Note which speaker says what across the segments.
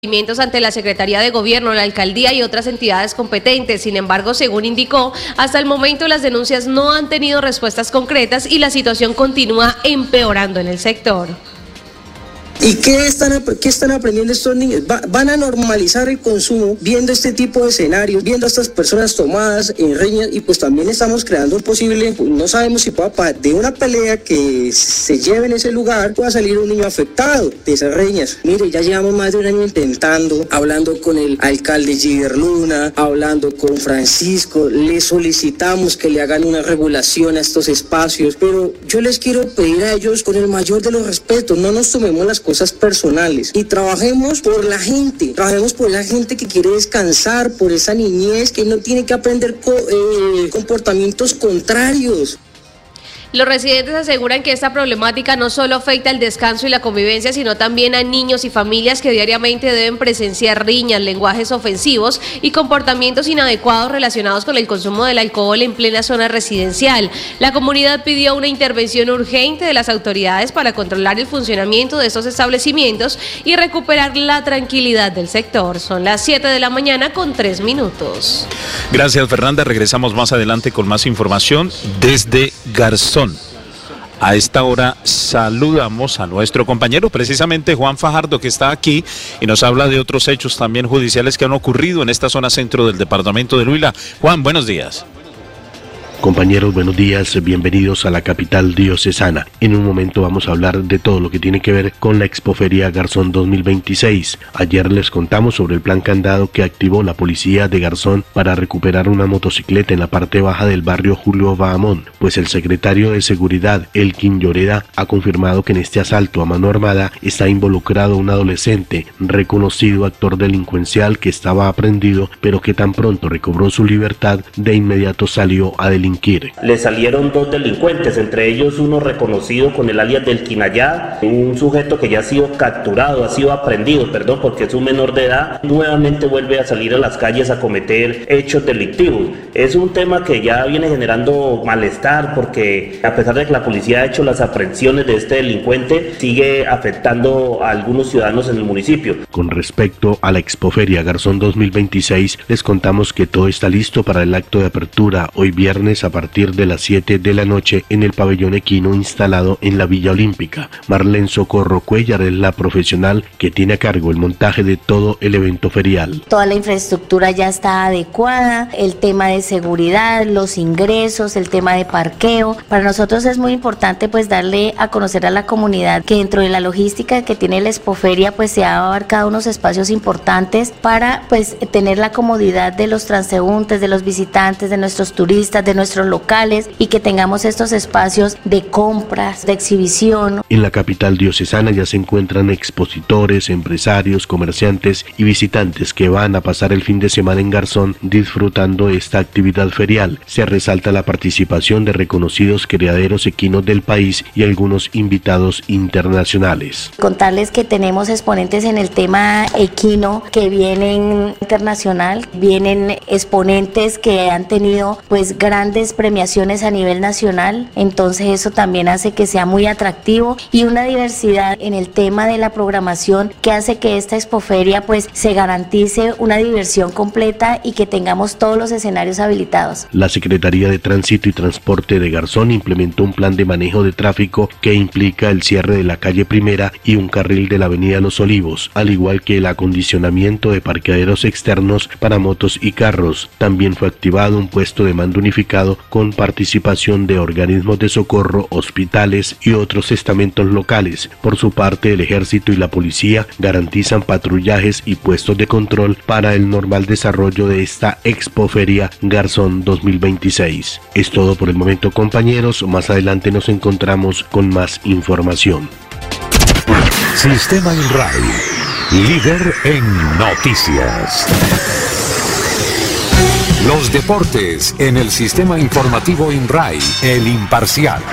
Speaker 1: Ante la Secretaría de Gobierno, la Alcaldía y otras entidades competentes. Sin embargo, según indicó, hasta el momento las denuncias no han tenido respuestas concretas y la situación continúa empeorando en el sector.
Speaker 2: ¿Y qué están aprendiendo estos niños? Van a normalizar el consumo viendo este tipo de escenarios, viendo a estas personas tomadas en riñas, y pues también estamos creando un posible, no sabemos si de una pelea que se lleve en ese lugar pueda salir un niño afectado de esas riñas. Mire, ya llevamos más de un año intentando, hablando con el alcalde Giver Luna, hablando con Francisco, le solicitamos que le hagan una regulación a estos espacios, pero yo les quiero pedir a ellos con el mayor de los respetos, no nos tomemos las cosas personales y trabajemos por la gente que quiere descansar, por esa niñez que no tiene que aprender comportamientos contrarios.
Speaker 1: Los residentes aseguran que esta problemática no solo afecta el descanso y la convivencia, sino también a niños y familias que diariamente deben presenciar riñas, lenguajes ofensivos y comportamientos inadecuados relacionados con el consumo del alcohol en plena zona residencial. La comunidad pidió una intervención urgente de las autoridades para controlar el funcionamiento de estos establecimientos y recuperar la tranquilidad del sector. Son las 7 de la mañana con 3 minutos.
Speaker 3: Gracias, Fernanda. Regresamos más adelante con más información desde Garzón. A esta hora saludamos a nuestro compañero, precisamente Juan Fajardo, que está aquí y nos habla de otros hechos también judiciales que han ocurrido en esta zona centro del departamento del Huila. Juan, buenos días.
Speaker 4: Compañeros, buenos días, bienvenidos a la capital diocesana. En un momento vamos a hablar de todo lo que tiene que ver con la Expoferia Garzón 2026. Ayer les contamos sobre el plan candado que activó la policía de Garzón para recuperar una motocicleta en la parte baja del barrio Julio Bahamón, pues el secretario de Seguridad, Elkin Lloreda, ha confirmado que en este asalto a mano armada está involucrado un adolescente, reconocido actor delincuencial que estaba aprehendido, pero que tan pronto recobró su libertad, de inmediato salió a delinquir.
Speaker 5: Le salieron 2 delincuentes, entre ellos uno reconocido con el alias del Quinayá, un sujeto que ya ha sido capturado, ha sido aprehendido, porque es un menor de edad, nuevamente vuelve a salir a las calles a cometer hechos delictivos. Es un tema que ya viene generando malestar, porque a pesar de que la policía ha hecho las aprehensiones de este delincuente, sigue afectando a algunos ciudadanos en el municipio.
Speaker 4: Con respecto a la Expoferia Garzón 2026, les contamos que todo está listo para el acto de apertura hoy viernes a partir de las 7 de la noche en el pabellón equino instalado en la Villa Olímpica. Marlene Socorro Cuellar es la profesional que tiene a cargo el montaje de todo el evento ferial.
Speaker 6: Toda la infraestructura ya está adecuada, el tema de seguridad, los ingresos, el tema de parqueo. Para nosotros es muy importante pues darle a conocer a la comunidad que dentro de la logística que tiene la Expoferia pues se ha abarcado unos espacios importantes para pues tener la comodidad de los transeúntes, de los visitantes, de nuestros turistas, de nuestros locales, y que tengamos estos espacios de compras, de exhibición.
Speaker 4: En la capital diocesana ya se encuentran expositores, empresarios, comerciantes y visitantes que van a pasar el fin de semana en Garzón disfrutando esta actividad ferial. Se resalta la participación de reconocidos criaderos equinos del país y algunos invitados internacionales.
Speaker 6: Contarles que tenemos exponentes en el tema equino que vienen internacional, vienen exponentes que han tenido pues grandes premiaciones a nivel nacional, entonces eso también hace que sea muy atractivo, y una diversidad en el tema de la programación que hace que esta Expoferia pues se garantice una diversión completa y que tengamos todos los escenarios habilitados.
Speaker 4: La Secretaría de Tránsito y Transporte de Garzón implementó un plan de manejo de tráfico que implica el cierre de la calle Primera y un carril de la avenida Los Olivos, al igual que el acondicionamiento de parqueaderos externos para motos y carros. También fue activado un puesto de mando unificado con participación de organismos de socorro, hospitales y otros estamentos locales. Por su parte, el Ejército y la Policía garantizan patrullajes y puestos de control para el normal desarrollo de esta Expoferia Garzón 2026. Es todo por el momento, compañeros. Más adelante nos encontramos con más información.
Speaker 7: Sistema INRAI, líder en noticias. Los deportes en el sistema informativo INRAI, el imparcial.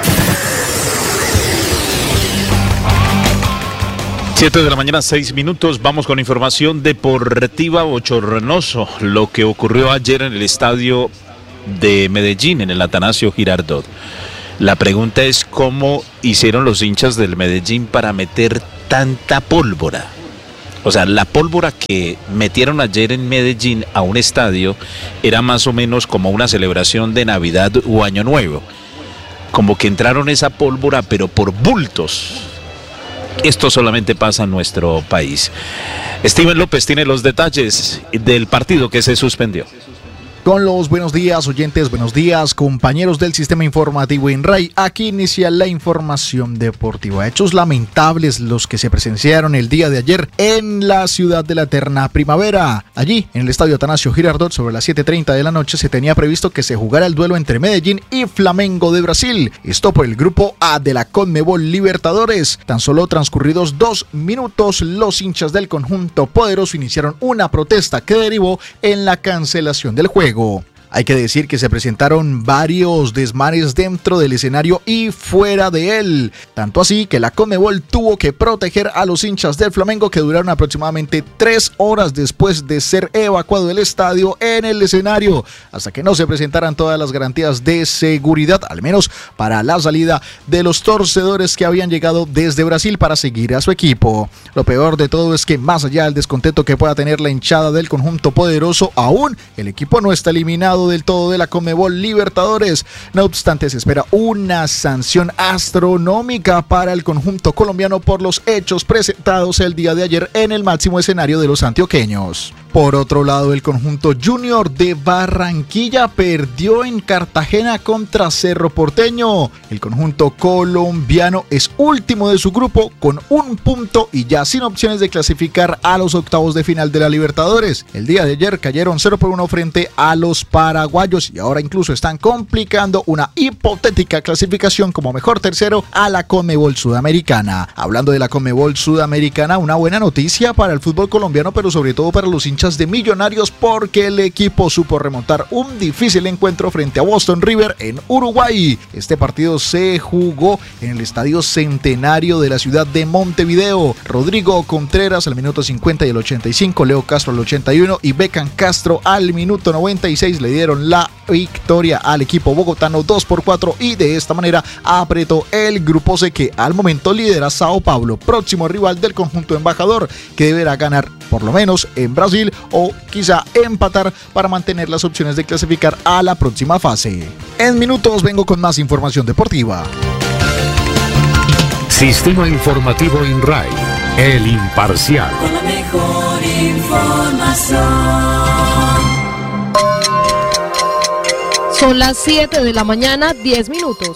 Speaker 3: 7 de la mañana, 6 minutos. Vamos con información deportiva. Bochornoso lo que ocurrió ayer en el estadio de Medellín, en el Atanasio Girardot. La pregunta es cómo hicieron los hinchas del Medellín para meter tanta pólvora. O sea, la pólvora que metieron ayer en Medellín a un estadio era más o menos como una celebración de Navidad o Año Nuevo. Como que entraron esa pólvora, pero por bultos. Esto solamente pasa en nuestro país. Steven López tiene los detalles del partido que se suspendió.
Speaker 8: Con los buenos días, oyentes, buenos días, compañeros del sistema informativo INRAI. Aquí inicia la información deportiva. Hechos lamentables los que se presenciaron el día de ayer en la ciudad de la eterna primavera. Allí, en el estadio Atanasio Girardot, sobre las 7:30 de la noche, se tenía previsto que se jugara el duelo entre Medellín y Flamengo de Brasil. Esto por el grupo A de la Conmebol Libertadores. Tan solo transcurridos 2 minutos, los hinchas del conjunto poderoso iniciaron una protesta que derivó en la cancelación del juego. Hay que decir que se presentaron varios desmanes dentro del escenario y fuera de él. Tanto así que la Conmebol tuvo que proteger a los hinchas del Flamengo, que duraron aproximadamente 3 horas después de ser evacuado del estadio en el escenario, hasta que no se presentaran todas las garantías de seguridad, al menos para la salida de los torcedores que habían llegado desde Brasil para seguir a su equipo. Lo peor de todo es que, más allá del descontento que pueda tener la hinchada del conjunto poderoso, aún el equipo no está eliminado del todo de la Conmebol Libertadores. No obstante, se espera una sanción astronómica para el conjunto colombiano por los hechos presentados el día de ayer en el máximo escenario de los antioqueños. Por otro lado, el conjunto Junior de Barranquilla perdió en Cartagena contra Cerro Porteño. El conjunto colombiano es último de su grupo con 1 punto y ya sin opciones de clasificar a los octavos de final de la Libertadores. El día de ayer cayeron 0-1 frente a los paraguayos y ahora incluso están complicando una hipotética clasificación como mejor tercero a la Conmebol Sudamericana. Hablando de la Conmebol Sudamericana, una buena noticia para el fútbol colombiano, pero sobre todo para los hinchas de Millonarios, porque el equipo supo remontar un difícil encuentro frente a Boston River en Uruguay. Este partido se jugó en el Estadio Centenario de la ciudad de Montevideo. Rodrigo Contreras al minuto 50 y el 85, Leo Castro al 81 y Beckham Castro al minuto 96 le dieron la victoria al equipo bogotano 2-4 y de esta manera apretó el grupo C, que al momento lidera Sao Paulo, próximo rival del conjunto embajador, que deberá ganar por lo menos en Brasil o quizá empatar para mantener las opciones de clasificar a la próxima fase. En minutos vengo con más información deportiva.
Speaker 7: Sistema informativo INRAI, el imparcial.
Speaker 9: Con la mejor información.
Speaker 1: Son las 7 de la mañana, 10 minutos.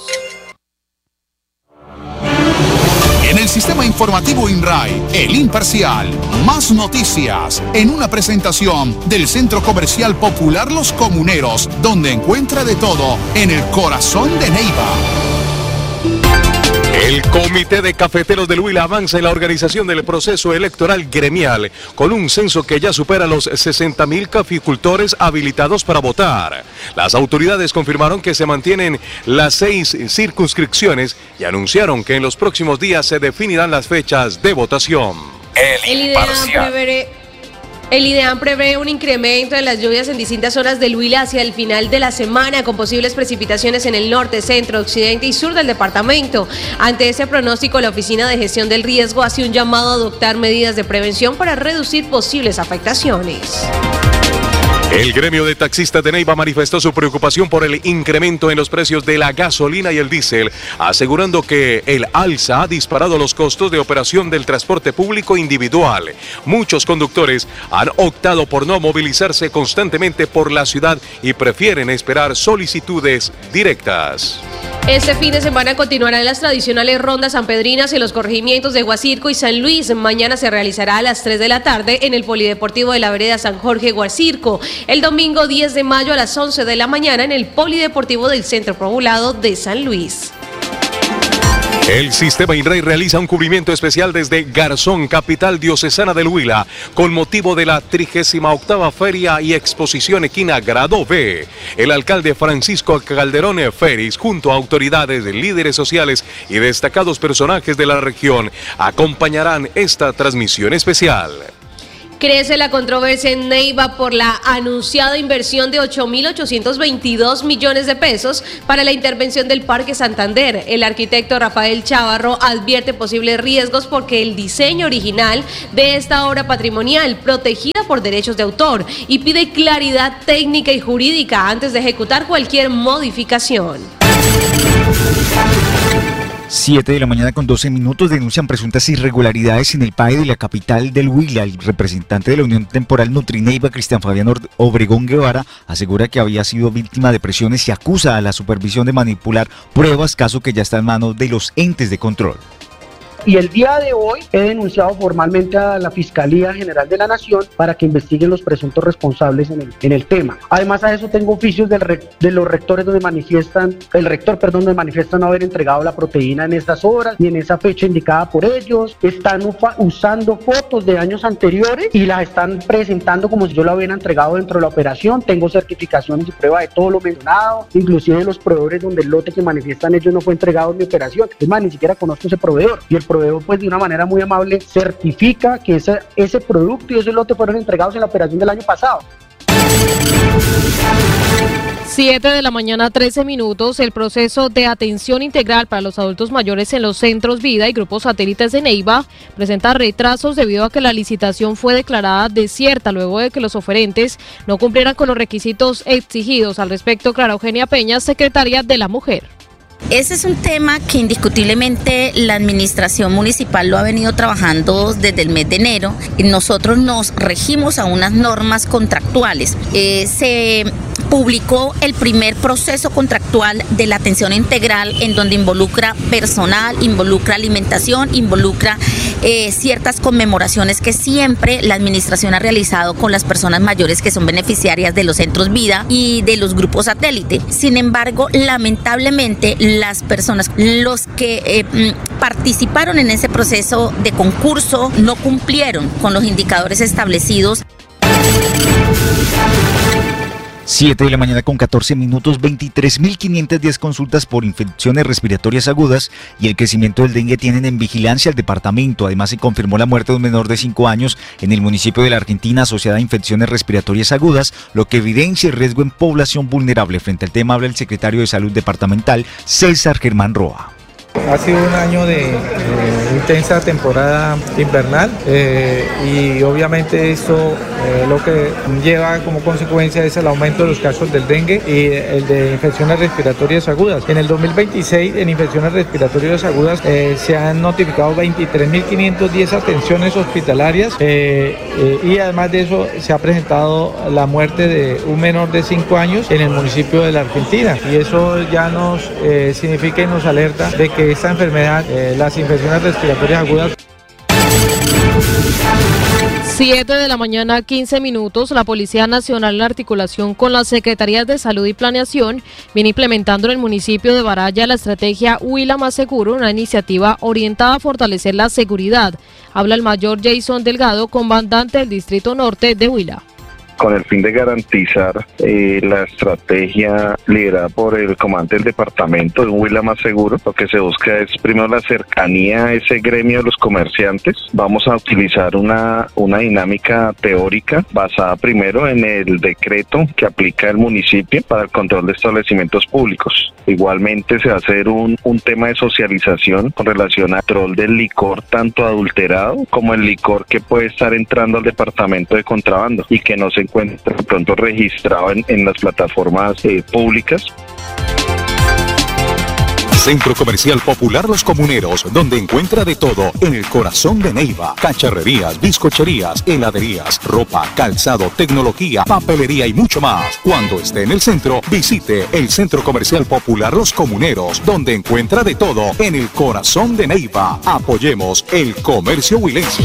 Speaker 10: En el sistema informativo INRAI, el imparcial, más noticias, en una presentación del Centro Comercial Popular Los Comuneros, donde encuentra de todo en el corazón de Neiva.
Speaker 11: El Comité de Cafeteros del Huila avanza en la organización del proceso electoral gremial, con un censo que ya supera los 60.000 caficultores habilitados para votar. Las autoridades confirmaron que se mantienen las 6 circunscripciones y anunciaron que en los próximos días se definirán las fechas de votación.
Speaker 1: El IDEAM prevé un incremento de las lluvias en distintas zonas del Huila hacia el final de la semana, con posibles precipitaciones en el norte, centro, occidente y sur del departamento. Ante ese pronóstico, la Oficina de Gestión del Riesgo hace un llamado a adoptar medidas de prevención para reducir posibles afectaciones.
Speaker 11: El gremio de taxistas de Neiva manifestó su preocupación por el incremento en los precios de la gasolina y el diésel, asegurando que el alza ha disparado los costos de operación del transporte público individual. Muchos conductores han optado por no movilizarse constantemente por la ciudad y prefieren esperar solicitudes directas.
Speaker 1: Este fin de semana continuarán las tradicionales rondas sanpedrinas en los corregimientos de Guasirco y San Luis. Mañana se realizará a las 3 de la tarde en el Polideportivo de la Vereda San Jorge, Guasirco. El domingo 10 de mayo a las 11 de la mañana en el Polideportivo del Centro Poblado de San Luis.
Speaker 11: El Sistema INRAI realiza un cubrimiento especial desde Garzón, capital diocesana del Huila, con motivo de la 38ª Feria y Exposición Equina Grado B. El alcalde Francisco Calderón Félix, junto a autoridades, líderes sociales y destacados personajes de la región, acompañarán esta transmisión especial.
Speaker 1: Crece la controversia en Neiva por la anunciada inversión de 8.822 millones de pesos para la intervención del Parque Santander. El arquitecto Rafael Chávarro advierte posibles riesgos porque el diseño original de esta obra patrimonial, protegida por derechos de autor, y pide claridad técnica y jurídica antes de ejecutar cualquier modificación.
Speaker 12: 7 de la mañana con 12 minutos denuncian presuntas irregularidades en el PAE de la capital del Huila. El representante de la Unión Temporal Nutrineiva, Cristian Fabián Obregón Guevara, asegura que había sido víctima de presiones y acusa a la supervisión de manipular pruebas, caso que ya está en manos de los entes de control.
Speaker 13: Y el día de hoy he denunciado formalmente a la Fiscalía General de la Nación para que investiguen los presuntos responsables en el tema. Además a eso tengo oficios de los rectores donde manifiestan no haber entregado la proteína en estas horas ni en esa fecha indicada por ellos. Están usando fotos de años anteriores y las están presentando como si yo la hubiera entregado dentro de la operación. Tengo certificaciones y prueba de todo lo mencionado, inclusive de los proveedores donde el lote que manifiestan ellos no fue entregado en mi operación. Es más, ni siquiera conozco ese proveedor. Y el proveedor, pues de una manera muy amable, certifica que ese producto y ese lote fueron entregados en la operación del año pasado.
Speaker 1: 7 de la mañana, 13 minutos. El proceso de atención integral para los adultos mayores en los centros Vida y grupos satélites de Neiva presenta retrasos debido a que la licitación fue declarada desierta luego de que los oferentes no cumplieran con los requisitos exigidos. Al respecto, Clara Eugenia Peña, secretaria de la Mujer.
Speaker 14: Ese es un tema que indiscutiblemente la administración municipal lo ha venido trabajando desde el mes de enero. Nosotros nos regimos a unas normas contractuales. Se publicó el primer proceso contractual de la atención integral en donde involucra personal, involucra alimentación, involucra ciertas conmemoraciones que siempre la administración ha realizado con las personas mayores que son beneficiarias de los centros Vida y de los grupos satélite. Sin embargo, lamentablemente las personas, los que participaron en ese proceso de concurso no cumplieron con los indicadores establecidos.
Speaker 12: 7 de la mañana con 14 minutos, 23.510 consultas por infecciones respiratorias agudas y el crecimiento del dengue tienen en vigilancia al departamento. Además, se confirmó la muerte de un menor de 5 años en el municipio de La Argentina asociada a infecciones respiratorias agudas, lo que evidencia el riesgo en población vulnerable. Frente al tema habla el secretario de Salud Departamental, César Germán Roa.
Speaker 15: Ha sido un año de intensa temporada invernal y obviamente esto lo que lleva como consecuencia es el aumento de los casos del dengue y el de infecciones respiratorias agudas. En el 2026 en infecciones respiratorias agudas se han notificado 23.510 atenciones hospitalarias y además de eso se ha presentado la muerte de un menor de 5 años en el municipio de La Argentina y eso ya nos significa y nos alerta de que esta enfermedad, las infecciones respiratorias agudas.
Speaker 1: 7 de la mañana, 15 minutos. La Policía Nacional, en articulación con las Secretarías de Salud y Planeación, viene implementando en el municipio de Baraya la estrategia Huila Más Seguro, una iniciativa orientada a fortalecer la seguridad. Habla el mayor Jason Delgado, comandante del Distrito Norte de Huila.
Speaker 16: Con el fin de garantizar la estrategia liderada por el comandante del departamento de un Huila Más Seguro, lo que se busca es primero la cercanía a ese gremio de los comerciantes. Vamos a utilizar una dinámica teórica basada primero en el decreto que aplica el municipio para el control de establecimientos públicos. Igualmente se va a hacer un tema de socialización con relación al control del licor, tanto adulterado como el licor que puede estar entrando al departamento de contrabando y que no se encuentra pronto registrado en las plataformas públicas.
Speaker 11: Centro Comercial Popular Los Comuneros, donde encuentra de todo en el corazón de Neiva. Cacharrerías, bizcocherías, heladerías, ropa, calzado, tecnología, papelería y mucho más. Cuando esté en el centro, visite el Centro Comercial Popular Los Comuneros, donde encuentra de todo en el corazón de Neiva. Apoyemos el comercio huilense.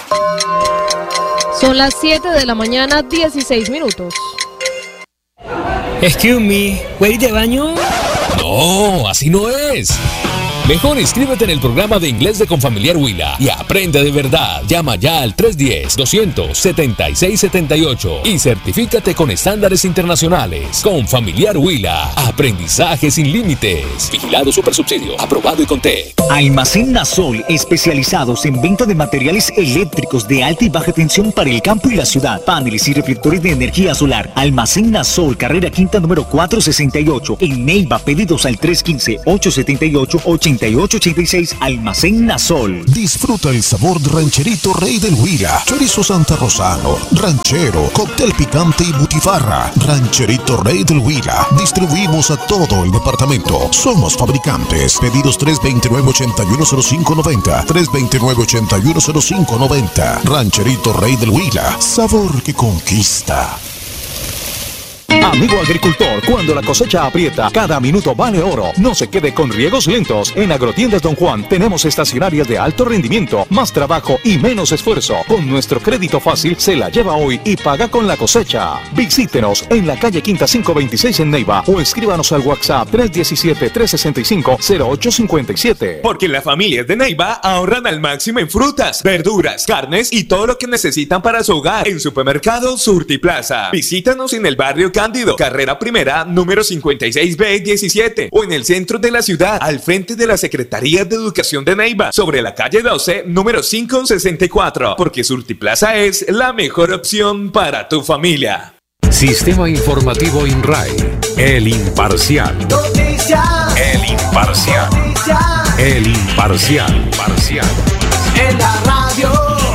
Speaker 1: Son las 7 de la mañana, 16 minutos.
Speaker 17: Excuse me, ¿puedo ir de baño? No, así no es.
Speaker 7: Mejor inscríbete en el programa de inglés de Confamiliar Huila y aprende de verdad. Llama ya al 310-200-7678 y certifícate con estándares internacionales. Confamiliar Huila, aprendizaje sin límites. Vigilado Supersubsidio, aprobado y Contec.
Speaker 12: Almacén Nasol, especializados en venta de materiales eléctricos de alta y baja tensión para el campo y la ciudad. Paneles y reflectores de energía solar. Almacén Nasol, carrera quinta número 468. En Neiva, pedidos al 315-878-8886. Almacén Nasol.
Speaker 17: Disfruta el sabor de Rancherito Rey del Huila. Chorizo Santa Rosano, ranchero, cóctel picante y butifarra. Rancherito Rey del Huila. Distribuimos a todo el departamento. Somos fabricantes. Pedidos 329-810590. 329-810590. Rancherito Rey del Huila. Sabor que conquista.
Speaker 18: Amigo agricultor, cuando la cosecha aprieta, cada minuto vale oro. No se quede con riegos lentos. En Agrotiendas Don Juan tenemos estacionarias de alto rendimiento, más trabajo y menos esfuerzo. Con nuestro crédito fácil se la lleva hoy y paga con la cosecha. Visítenos en la calle Quinta 526 en Neiva o escríbanos al WhatsApp 317-365-0857.
Speaker 19: Porque las familias de Neiva ahorran al máximo en frutas, verduras, carnes y todo lo que necesitan para su hogar. En Supermercado Surtiplaza. Visítanos en el barrio Cándido, carrera primera, número 56B17, o en el centro de la ciudad, al frente de la Secretaría de Educación de Neiva, sobre la calle 12, número 564, porque Surtiplaza es la mejor opción para tu familia.
Speaker 7: Sistema Informativo INRAI, El Imparcial. El Imparcial. El Imparcial.
Speaker 9: En la radio.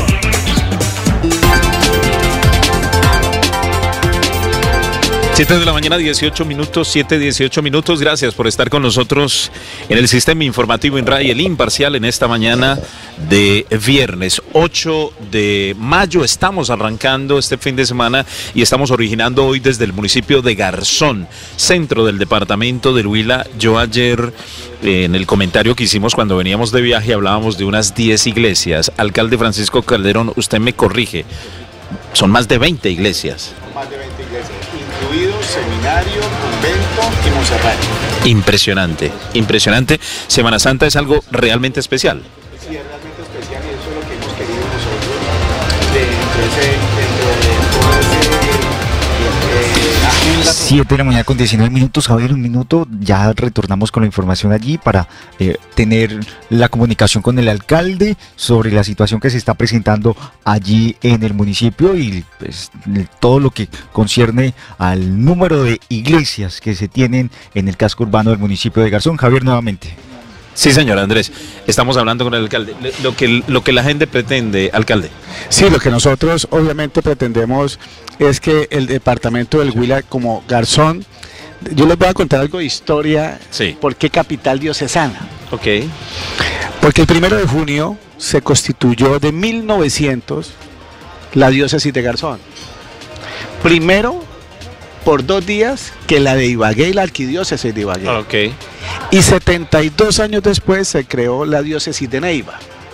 Speaker 3: 7 de la mañana, 18 minutos, 7:18 minutos. Gracias por estar con nosotros en el Sistema Informativo INRAI, El Imparcial, en esta mañana de viernes 8 de mayo. Estamos arrancando este fin de semana y estamos originando hoy desde el municipio de Garzón, centro del departamento del Huila. Yo ayer, en el comentario que hicimos cuando veníamos de viaje, hablábamos de unas 10 iglesias. Alcalde Francisco Calderón, usted me corrige, son más de 20 iglesias.
Speaker 20: Más de 20 iglesias, incluidos seminario, convento y Monserrat.
Speaker 3: Impresionante, impresionante. Semana Santa es algo realmente especial.
Speaker 20: Sí, es realmente especial y eso es lo que hemos querido nosotros dentro de todo ese
Speaker 12: 7 de la mañana con 19 minutos. Javier, un minuto, ya retornamos con la información allí para tener la comunicación con el alcalde sobre la situación que se está presentando allí en el municipio y pues, todo lo que concierne al número de iglesias que se tienen en el casco urbano del municipio de Garzón. Javier, nuevamente.
Speaker 3: Sí, señor Andrés, estamos hablando con el alcalde. Lo que la gente pretende, alcalde.
Speaker 20: Sí, lo que nosotros obviamente pretendemos es que el departamento del Huila, como Garzón, yo les voy a contar algo de historia.
Speaker 3: Sí.
Speaker 20: ¿Por qué capital diocesana?
Speaker 3: Ok.
Speaker 20: Porque el 1 de junio se constituyó de 1900 la diócesis de Garzón. Primero, por 2 días, que la de Ibagué y la arquidiócesis de Ibagué.
Speaker 3: Ok.
Speaker 20: Y 72 años después se creó la diócesis de Neiva.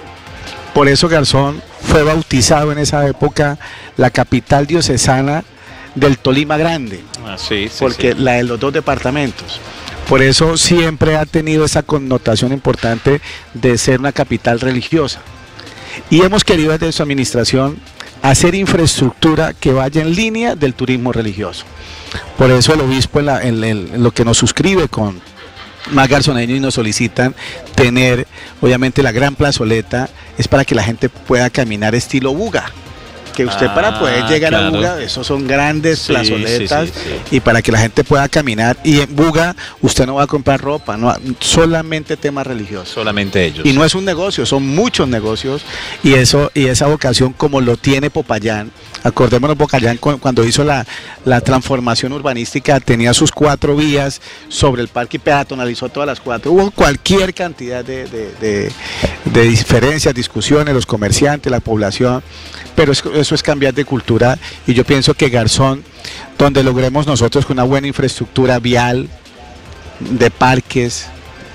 Speaker 20: Por eso Garzón fue bautizado en esa época la capital diocesana del Tolima Grande. Porque la de los 2 departamentos. Por eso siempre ha tenido esa connotación importante de ser una capital religiosa. Y hemos querido desde su administración hacer infraestructura que vaya en línea del turismo religioso. Por eso el obispo en lo que nos suscribe con más garzoneños y nos solicitan tener, obviamente, la gran plazoleta es para que la gente pueda caminar estilo Buga. Que usted para poder llegar a Buga, esos son grandes plazoletas y para que la gente pueda caminar. Y en Buga usted no va a comprar ropa, no, solamente temas religiosos.
Speaker 3: Solamente ellos.
Speaker 20: Y no es un negocio, son muchos negocios y esa vocación como lo tiene Popayán. Acordémonos, Popayán cuando hizo la transformación urbanística tenía sus 4 vías sobre el parque y peatonalizó todas las 4. Hubo cualquier cantidad de diferencias, discusiones, los comerciantes, la población, pero eso es cambiar de cultura y yo pienso que Garzón, donde logremos nosotros con una buena infraestructura vial, de parques,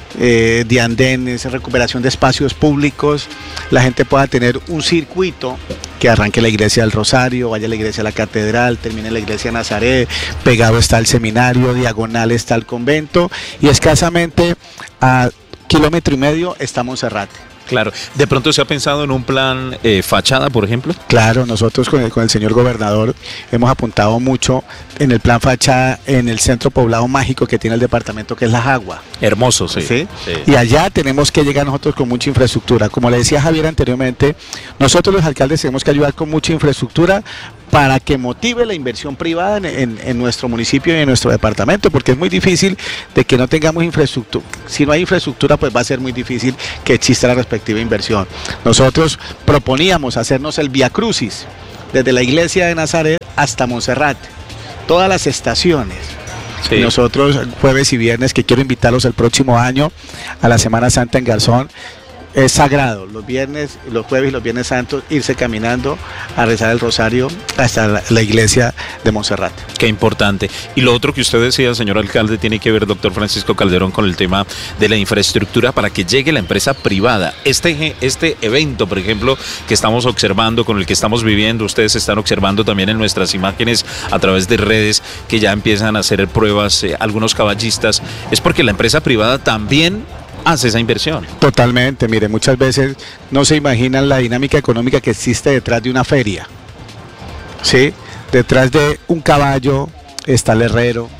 Speaker 20: de andenes, recuperación de espacios públicos, la gente pueda tener un circuito que arranque la iglesia del Rosario, vaya a la iglesia de la Catedral, termine la iglesia de Nazaret, pegado está el seminario, diagonal está el convento y escasamente a kilómetro y medio está Monserrate.
Speaker 3: Claro, ¿de pronto se ha pensado en un plan fachada, por ejemplo?
Speaker 20: Claro, nosotros con el señor gobernador hemos apuntado mucho en el plan fachada en el centro poblado mágico que tiene el departamento, que es La Jagua.
Speaker 3: Hermoso, sí.
Speaker 20: ¿Sí? Y allá tenemos que llegar nosotros con mucha infraestructura. Como le decía Javier anteriormente, nosotros los alcaldes tenemos que ayudar con mucha infraestructura para que motive la inversión privada en nuestro municipio y en nuestro departamento, porque es muy difícil de que no tengamos infraestructura. Si no hay infraestructura, pues va a ser muy difícil que exista la respectiva inversión. Nosotros proponíamos hacernos el Vía Crucis, desde la iglesia de Nazaret hasta Monserrate, todas las estaciones. Sí. Y nosotros jueves y viernes, que quiero invitarlos el próximo año a la Semana Santa en Garzón, es sagrado, los jueves y los viernes santos, irse caminando a rezar el rosario hasta la iglesia de Monserrate.
Speaker 3: Qué importante. Y lo otro que usted decía, señor alcalde, tiene que ver, doctor Francisco Calderón, con el tema de la infraestructura para que llegue la empresa privada. Este evento, por ejemplo, que estamos observando, con el que estamos viviendo, ustedes están observando también en nuestras imágenes a través de redes que ya empiezan a hacer pruebas algunos caballistas, es porque la empresa privada también hace esa inversión.
Speaker 20: Totalmente, mire, muchas veces no se imaginan la dinámica económica que existe detrás de una feria. ¿Sí? Detrás de un caballo está el herrero,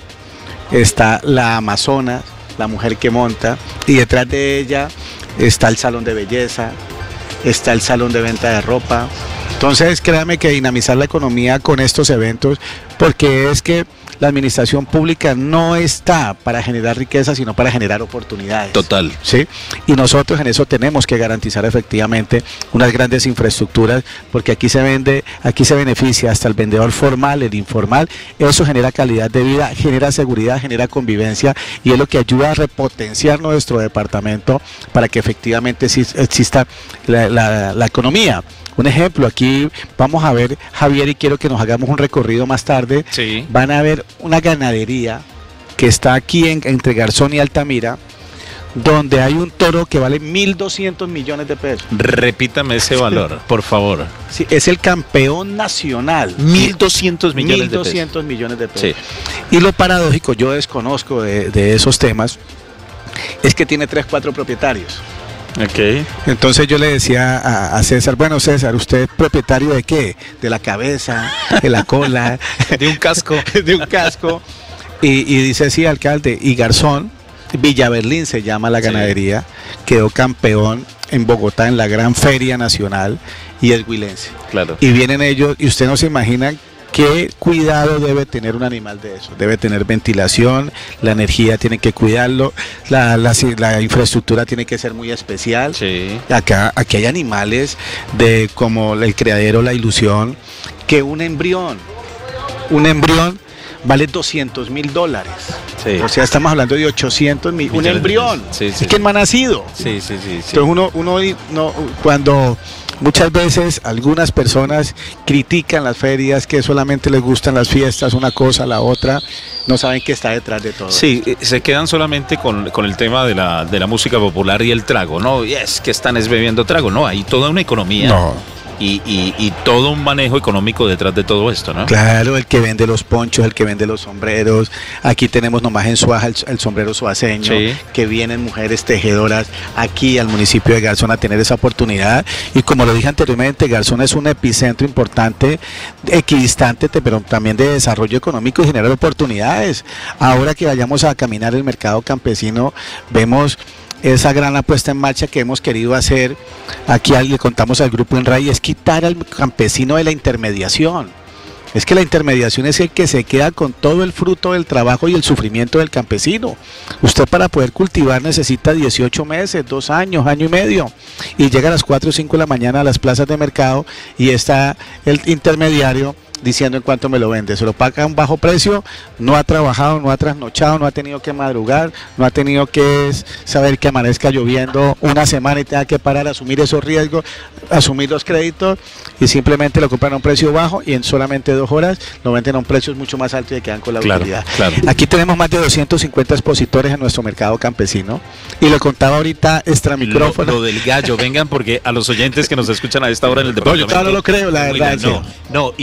Speaker 20: está la amazona, la mujer que monta, y detrás de ella está el salón de belleza, está el salón de venta de ropa. Entonces, créame que dinamizar la economía con estos eventos, porque es que la administración pública no está para generar riqueza, sino para generar oportunidades.
Speaker 3: Total.
Speaker 20: ¿Sí? Y nosotros en eso tenemos que garantizar efectivamente unas grandes infraestructuras, porque aquí se beneficia hasta el vendedor formal, el informal. Eso genera calidad de vida, genera seguridad, genera convivencia, y es lo que ayuda a repotenciar nuestro departamento para que efectivamente exista la economía. Un ejemplo, aquí vamos a ver, Javier, y quiero que nos hagamos un recorrido más tarde.
Speaker 3: Sí.
Speaker 20: Van a ver una ganadería que está aquí entre Garzón y Altamira, donde hay un toro que vale 1.200 millones de pesos.
Speaker 3: Repítame ese valor, por favor.
Speaker 20: Sí, es el campeón nacional.
Speaker 3: 1.200 millones de pesos.
Speaker 20: 1.200 millones de pesos.
Speaker 3: Sí.
Speaker 20: Y lo paradójico, yo desconozco de esos temas, es que tiene 3-4 propietarios.
Speaker 3: Okay.
Speaker 20: Entonces yo le decía a César, bueno, César, ¿usted es propietario de qué? De la cabeza, de la cola,
Speaker 3: de un casco.
Speaker 20: De un casco. Y dice, sí, alcalde, y Garzón, Villaberlín se llama la ganadería, quedó campeón en Bogotá en la gran feria nacional, y es huilense.
Speaker 3: Claro.
Speaker 20: Y vienen ellos, y usted no se imagina qué cuidado debe tener un animal de eso. Debe tener ventilación, la energía tiene que cuidarlo, la infraestructura tiene que ser muy especial.
Speaker 3: Sí.
Speaker 20: Aquí hay animales como el criadero La Ilusión, que un embrión vale $200,000.
Speaker 3: Sí.
Speaker 20: O sea, estamos hablando de 800,000, un embrión.
Speaker 3: Sí,
Speaker 20: ¿Y quién más ha nacido?
Speaker 3: Sí.
Speaker 20: Entonces uno cuando muchas veces algunas personas critican las ferias, que solamente les gustan las fiestas, una cosa, la otra, no saben qué está detrás de todo.
Speaker 3: Sí, se quedan solamente con el tema de la música popular y el trago, ¿no? Y es que están bebiendo trago, ¿no? Hay toda una economía.
Speaker 20: No.
Speaker 3: Y todo un manejo económico detrás de todo esto, ¿no?
Speaker 20: Claro, el que vende los ponchos, el que vende los sombreros. Aquí tenemos nomás en Suaja el sombrero suaceño,
Speaker 3: sí,
Speaker 20: que vienen mujeres tejedoras aquí al municipio de Garzón a tener esa oportunidad. Y como lo dije anteriormente, Garzón es un epicentro importante, equidistante, pero también de desarrollo económico y generar oportunidades. Ahora que vayamos a caminar el mercado campesino, vemos esa gran apuesta en marcha que hemos querido hacer. Aquí le contamos al grupo INRAI, es quitar al campesino de la intermediación. Es que la intermediación es el que se queda con todo el fruto del trabajo y el sufrimiento del campesino. Usted para poder cultivar necesita 18 meses, 2 años, año y medio, y llega a las 4 o 5 de la mañana a las plazas de mercado y está el intermediario diciendo en cuánto me lo vende, se lo paga a un bajo precio, no ha trabajado, no ha trasnochado, no ha tenido que madrugar, no ha tenido que saber que amanezca lloviendo una semana y tenga que parar, asumir esos riesgos, asumir los créditos, y simplemente lo compran a un precio bajo y en solamente 2 horas lo venden a un precio mucho más alto y se quedan con la utilidad.
Speaker 3: Claro.
Speaker 20: Aquí tenemos más de 250 expositores en nuestro mercado campesino, y lo contaba ahorita extra micrófono.
Speaker 3: Lo del gallo, vengan, porque a los oyentes que nos escuchan a esta hora en el departamento.
Speaker 20: No, yo no lo creo, la verdad.
Speaker 3: No, y no nos vamos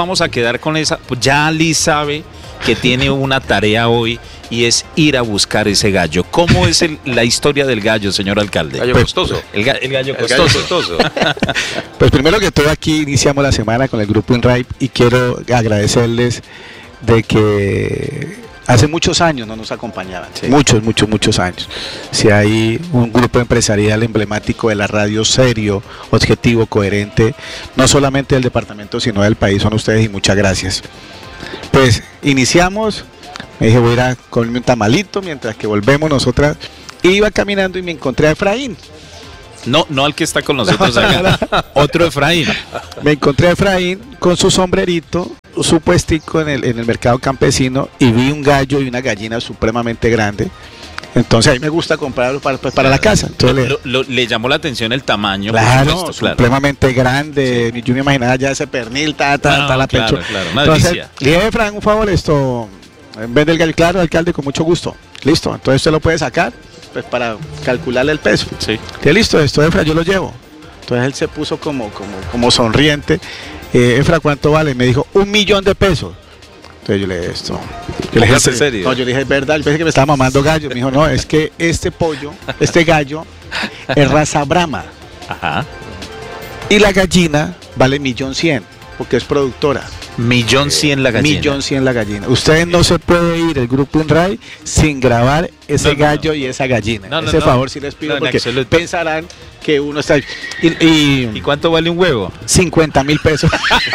Speaker 3: vamos a quedar con esa. Ya Ali sabe que tiene una tarea hoy y es ir a buscar ese gallo. ¿Cómo es la historia del gallo, señor alcalde?
Speaker 11: Gallo costoso.
Speaker 3: El gallo costoso.
Speaker 20: Pues primero que todo, aquí iniciamos la semana con el grupo INRAI y quiero agradecerles de que hace muchos años no nos acompañaban, sí. muchos años. Si hay un grupo empresarial emblemático de la radio, serio, objetivo, coherente, no solamente del departamento sino del país, son ustedes, y muchas gracias. Pues iniciamos, me dije voy a ir a comerme un tamalito mientras que volvemos nosotras, iba caminando y me encontré a Efraín.
Speaker 3: No al que está con nosotros acá, otro Efraín.
Speaker 20: Me encontré a Efraín con su sombrerito, su puestico en el mercado campesino, y vi un gallo y una gallina supremamente grande. Entonces a mí me gusta comprarlo para la casa. Entonces,
Speaker 3: le llamó la atención el tamaño.
Speaker 20: Claro,
Speaker 3: por supuesto,
Speaker 20: supremamente grande. Sí. Yo me imaginaba ya ese pernil, la pecho.
Speaker 3: Claro,
Speaker 20: entonces, le dije, Efraín, un favor, en vez del gallo, claro, alcalde, con mucho gusto. Listo, entonces usted lo puede sacar, pues para calcularle el peso.
Speaker 3: Sí.
Speaker 20: Listo, esto, Efra, yo lo llevo. Entonces él se puso como sonriente. Efra, ¿cuánto vale? Me dijo, 1 millón de pesos. Entonces yo le dije esto. Yo le dije,
Speaker 3: ¿en serio?
Speaker 20: No, yo le dije, es verdad, yo pensé que me estaba mamando gallo. Me dijo, no, es que este gallo es raza Brahma.
Speaker 3: Ajá.
Speaker 20: Y la gallina vale 1.100.000, porque es productora.
Speaker 3: 1.100.000 la gallina.
Speaker 20: 1.100.000 la gallina. Ustedes no se puede ir el grupo INRAI sin grabar ese gallo y esa gallina. Ese favor sí les pido, porque pensarán que uno está...
Speaker 3: ¿Y cuánto vale un huevo?
Speaker 20: 50.000 pesos.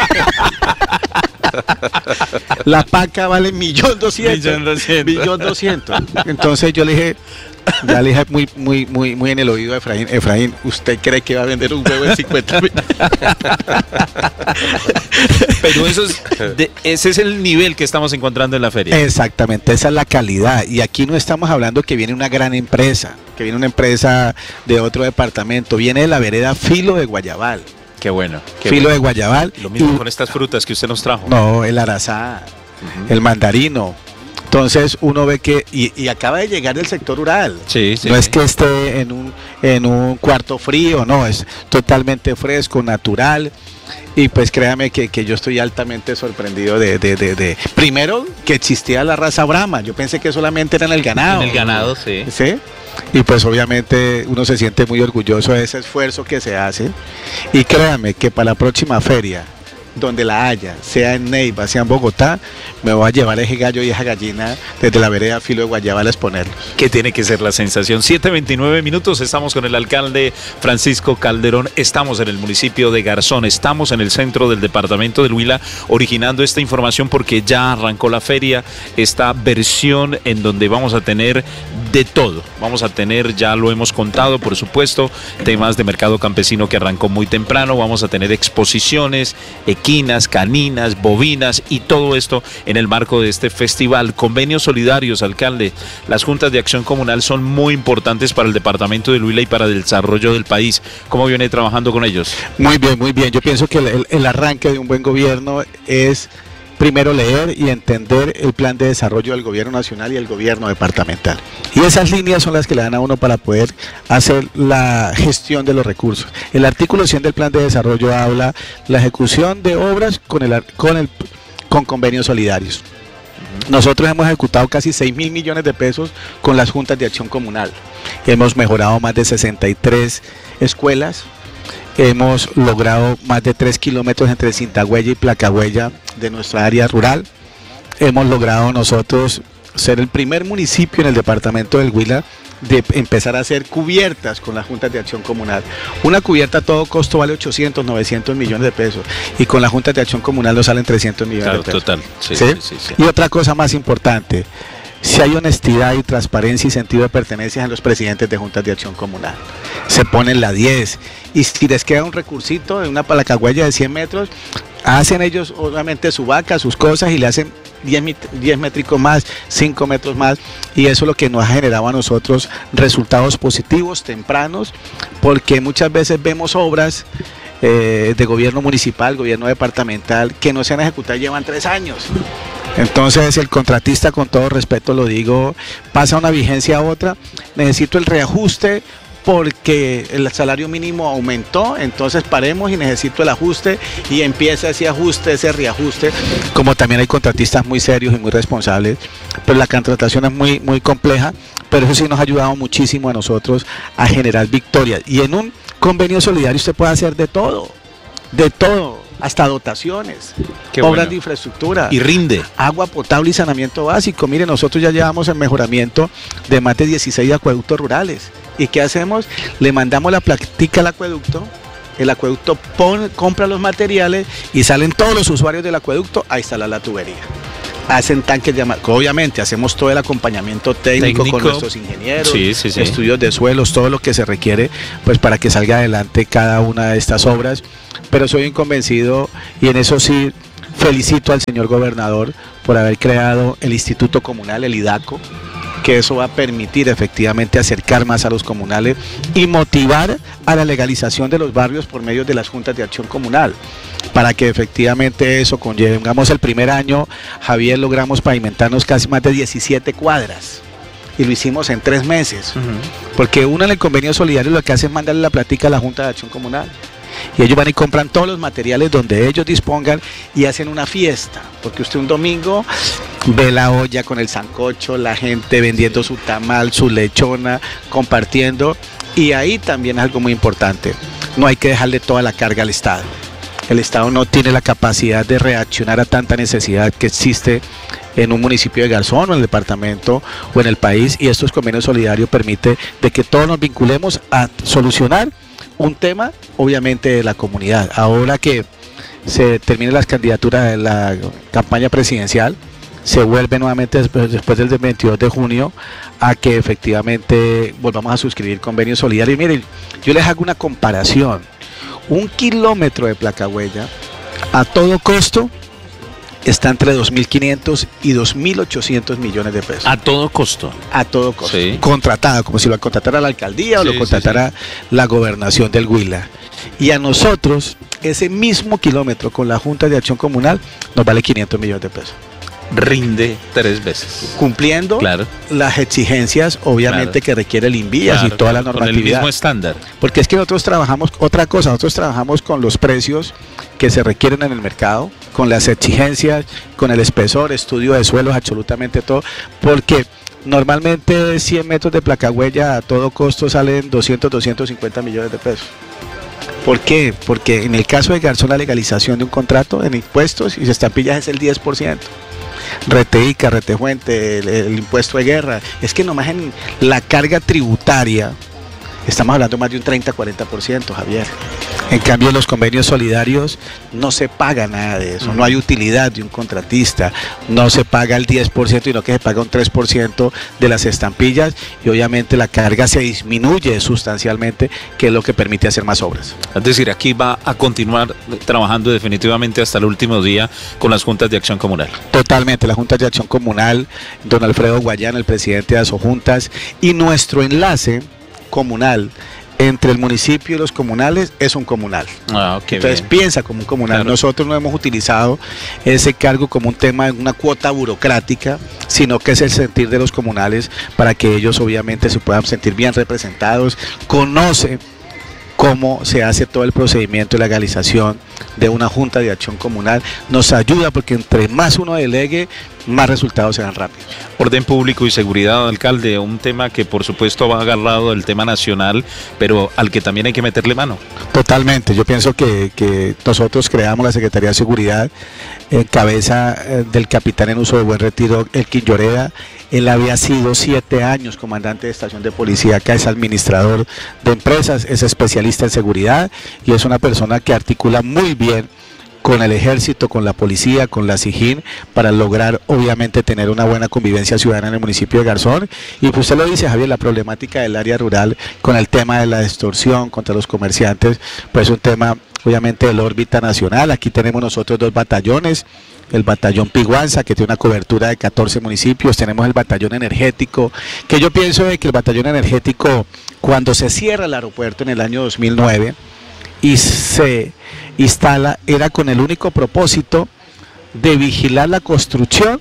Speaker 20: La paca vale 1.200.000. 1.200.000. Entonces yo le dije muy en el oído a Efraín, Efraín, ¿usted cree que va a vender un huevo de 50.000?
Speaker 3: Pero ese es el nivel que estamos encontrando en la feria.
Speaker 20: Exactamente, esa es la calidad. Y aquí no estamos hablando que viene una gran empresa, que viene una empresa de otro departamento, viene de la vereda Filo de Guayabal.
Speaker 3: Qué bueno.
Speaker 20: Filo de Guayabal.
Speaker 3: Lo mismo con estas frutas que usted nos trajo.
Speaker 20: No, el arazá, el mandarino. Entonces uno ve que, y acaba de llegar del sector rural.
Speaker 3: Sí.
Speaker 20: No es que esté en un cuarto frío, no, es totalmente fresco, natural. Y pues créame que yo estoy altamente sorprendido de primero, que existía la raza Brahma. Yo pensé que solamente era en el ganado.
Speaker 3: En el ganado, sí.
Speaker 20: ¿Sí? Y pues obviamente uno se siente muy orgulloso de ese esfuerzo que se hace. Y créame que para la próxima feria, donde la haya, sea en Neiva, sea en Bogotá, me voy a llevar ese gallo y esa gallina desde la vereda Filo de Guayabal a exponerlos.
Speaker 3: Que tiene que ser la sensación. 7:29 minutos, estamos con el alcalde Francisco Calderón, estamos en el municipio de Garzón, estamos en el centro del departamento del Huila, originando esta información porque ya arrancó la feria, esta versión en donde vamos a tener de todo. Vamos a tener, ya lo hemos contado, por supuesto, temas de mercado campesino que arrancó muy temprano, vamos a tener exposiciones, equinas, caninas, bovinas y todo esto en el marco de este festival. Convenios solidarios, alcalde. Las juntas de acción comunal son muy importantes para el departamento del Huila y para el desarrollo del país. ¿Cómo viene trabajando con ellos?
Speaker 20: Muy bien, muy bien. Yo pienso que el arranque de un buen gobierno es primero leer y entender el plan de desarrollo del gobierno nacional y el gobierno departamental. Y esas líneas son las que le dan a uno para poder hacer la gestión de los recursos. El artículo 100 del plan de desarrollo habla la ejecución de obras con convenios solidarios. Nosotros hemos ejecutado casi 6.000 millones de pesos con las juntas de acción comunal. Hemos mejorado más de 63 escuelas. Hemos logrado más de 3 kilómetros entre Cintagüella y Placagüella de nuestra área rural. Hemos logrado nosotros ser el primer municipio en el departamento del Huila de empezar a hacer cubiertas con las juntas de acción comunal. Una cubierta a todo costo vale 800, 900 millones de pesos y con las juntas de acción comunal nos salen 300 millones de pesos.
Speaker 3: Total.
Speaker 20: Sí. Y otra cosa más importante, si hay honestidad y transparencia y sentido de pertenencia en los presidentes de juntas de acción comunal. Se ponen la 10 y si les queda un recursito de una Placagüella de 100 metros, hacen ellos obviamente su vaca, sus cosas y le hacen 10 métricos más, 5 metros más, y eso es lo que nos ha generado a nosotros resultados positivos, tempranos, porque muchas veces vemos obras de gobierno municipal, gobierno departamental, que no se han ejecutado y llevan 3 años. Entonces el contratista, con todo respeto lo digo, pasa una vigencia a otra, necesito el reajuste porque el salario mínimo aumentó, entonces paremos y necesito el ajuste, y empieza ese ajuste, ese reajuste, como también hay contratistas muy serios y muy responsables, pero la contratación es muy compleja, pero eso sí nos ha ayudado muchísimo a nosotros a generar victorias, y en un convenio solidario usted puede hacer de todo, hasta dotaciones, obras de infraestructura.
Speaker 3: Y rinde.
Speaker 20: Agua potable y saneamiento básico. Mire, nosotros ya llevamos el mejoramiento de más de 16 acueductos rurales. ¿Y qué hacemos? Le mandamos la platica al acueducto, el acueducto compra los materiales y salen todos los usuarios del acueducto a instalar la tubería. Hacen tanques de obviamente hacemos todo el acompañamiento técnico con nuestros ingenieros, estudios de suelos, todo lo que se requiere pues para que salga adelante cada una de estas obras, pero soy inconvencido, y en eso sí felicito al señor gobernador por haber creado el Instituto Comunal, el IDACO, que eso va a permitir efectivamente acercar más a los comunales y motivar a la legalización de los barrios por medio de las juntas de acción comunal, para que efectivamente eso conlleve. Digamos, el primer año, Javier, logramos pavimentarnos casi más de 17 cuadras, y lo hicimos en 3 meses, porque uno en el convenio solidario lo que hace es mandarle la platica a la junta de acción comunal, y ellos van y compran todos los materiales donde ellos dispongan y hacen una fiesta, porque usted un domingo ve la olla con el sancocho, la gente vendiendo su tamal, su lechona, compartiendo, y ahí también es algo muy importante, no hay que dejarle toda la carga al Estado. El Estado no tiene la capacidad de reaccionar a tanta necesidad que existe en un municipio de Garzón o en el departamento o en el país, y estos convenios solidarios permiten de que todos nos vinculemos a solucionar un tema, obviamente, de la comunidad. Ahora que se terminen las candidaturas de la campaña presidencial, se vuelve nuevamente después del 22 de junio a que efectivamente volvamos a suscribir convenios solidarios. Y miren, yo les hago una comparación. 1 kilómetro de placahuella a todo costo está entre 2.500 y 2.800 millones de pesos.
Speaker 3: ¿A todo costo?
Speaker 20: A todo costo. Sí. Contratada, como si lo contratara la alcaldía o lo contratara la gobernación del Huila. Y a nosotros, ese mismo kilómetro con la Junta de Acción Comunal nos vale 500 millones de pesos.
Speaker 3: Rinde 3 veces.
Speaker 20: Cumpliendo las exigencias, obviamente, que requiere el INVIAS y toda la normatividad.
Speaker 3: Con el mismo estándar.
Speaker 20: Porque es que nosotros trabajamos, otra cosa, nosotros trabajamos con los precios que se requieren en el mercado, con las exigencias, con el espesor, estudio de suelos, absolutamente todo, porque normalmente 100 metros de placahuella a todo costo salen 200, 250 millones de pesos. ¿Por qué? Porque en el caso de Garzón, la legalización de un contrato en impuestos y estampillas es el 10%. RTI, Carretejuente, el impuesto de guerra, es que nomás en la carga tributaria estamos hablando más de un 30-40%, Javier. En cambio, en los convenios solidarios no se paga nada de eso, no hay utilidad de un contratista, no se paga el 10%, sino que se paga un 3% de las estampillas, y obviamente la carga se disminuye sustancialmente, que es lo que permite hacer más obras.
Speaker 3: Es decir, aquí va a continuar trabajando definitivamente hasta el último día con las juntas de acción comunal.
Speaker 20: Totalmente, las juntas de acción comunal, don Alfredo Guayana, el presidente de Asojuntas, y nuestro enlace comunal entre el municipio y los comunales es un comunal. Entonces piensa como un comunal. Claro. Nosotros no hemos utilizado ese cargo como un tema de una cuota burocrática, sino que es el sentir de los comunales para que ellos obviamente se puedan sentir bien representados, conocen cómo se hace todo el procedimiento de legalización de una junta de acción comunal. Nos ayuda porque entre más uno delegue, más resultados se dan rápido.
Speaker 3: Orden público y seguridad, alcalde, un tema que por supuesto va agarrado del tema nacional, pero al que también hay que meterle mano.
Speaker 20: Totalmente, yo pienso que nosotros creamos la Secretaría de Seguridad en cabeza del capitán en uso de buen retiro, Elkin Lloreda. Él había sido 7 años comandante de estación de policía, acá es administrador de empresas, es especialista en seguridad y es una persona que articula muy bien con el ejército, con la policía, con la SIJIN, para lograr obviamente tener una buena convivencia ciudadana en el municipio de Garzón. Y pues usted lo dice, Javier, la problemática del área rural con el tema de la extorsión contra los comerciantes, pues un tema obviamente de la órbita nacional. Aquí tenemos nosotros 2 batallones, el batallón Piguanza, que tiene una cobertura de 14 municipios, tenemos el batallón energético, que yo pienso de que el batallón energético, cuando se cierra el aeropuerto en el año 2009 y se instala, era con el único propósito de vigilar la construcción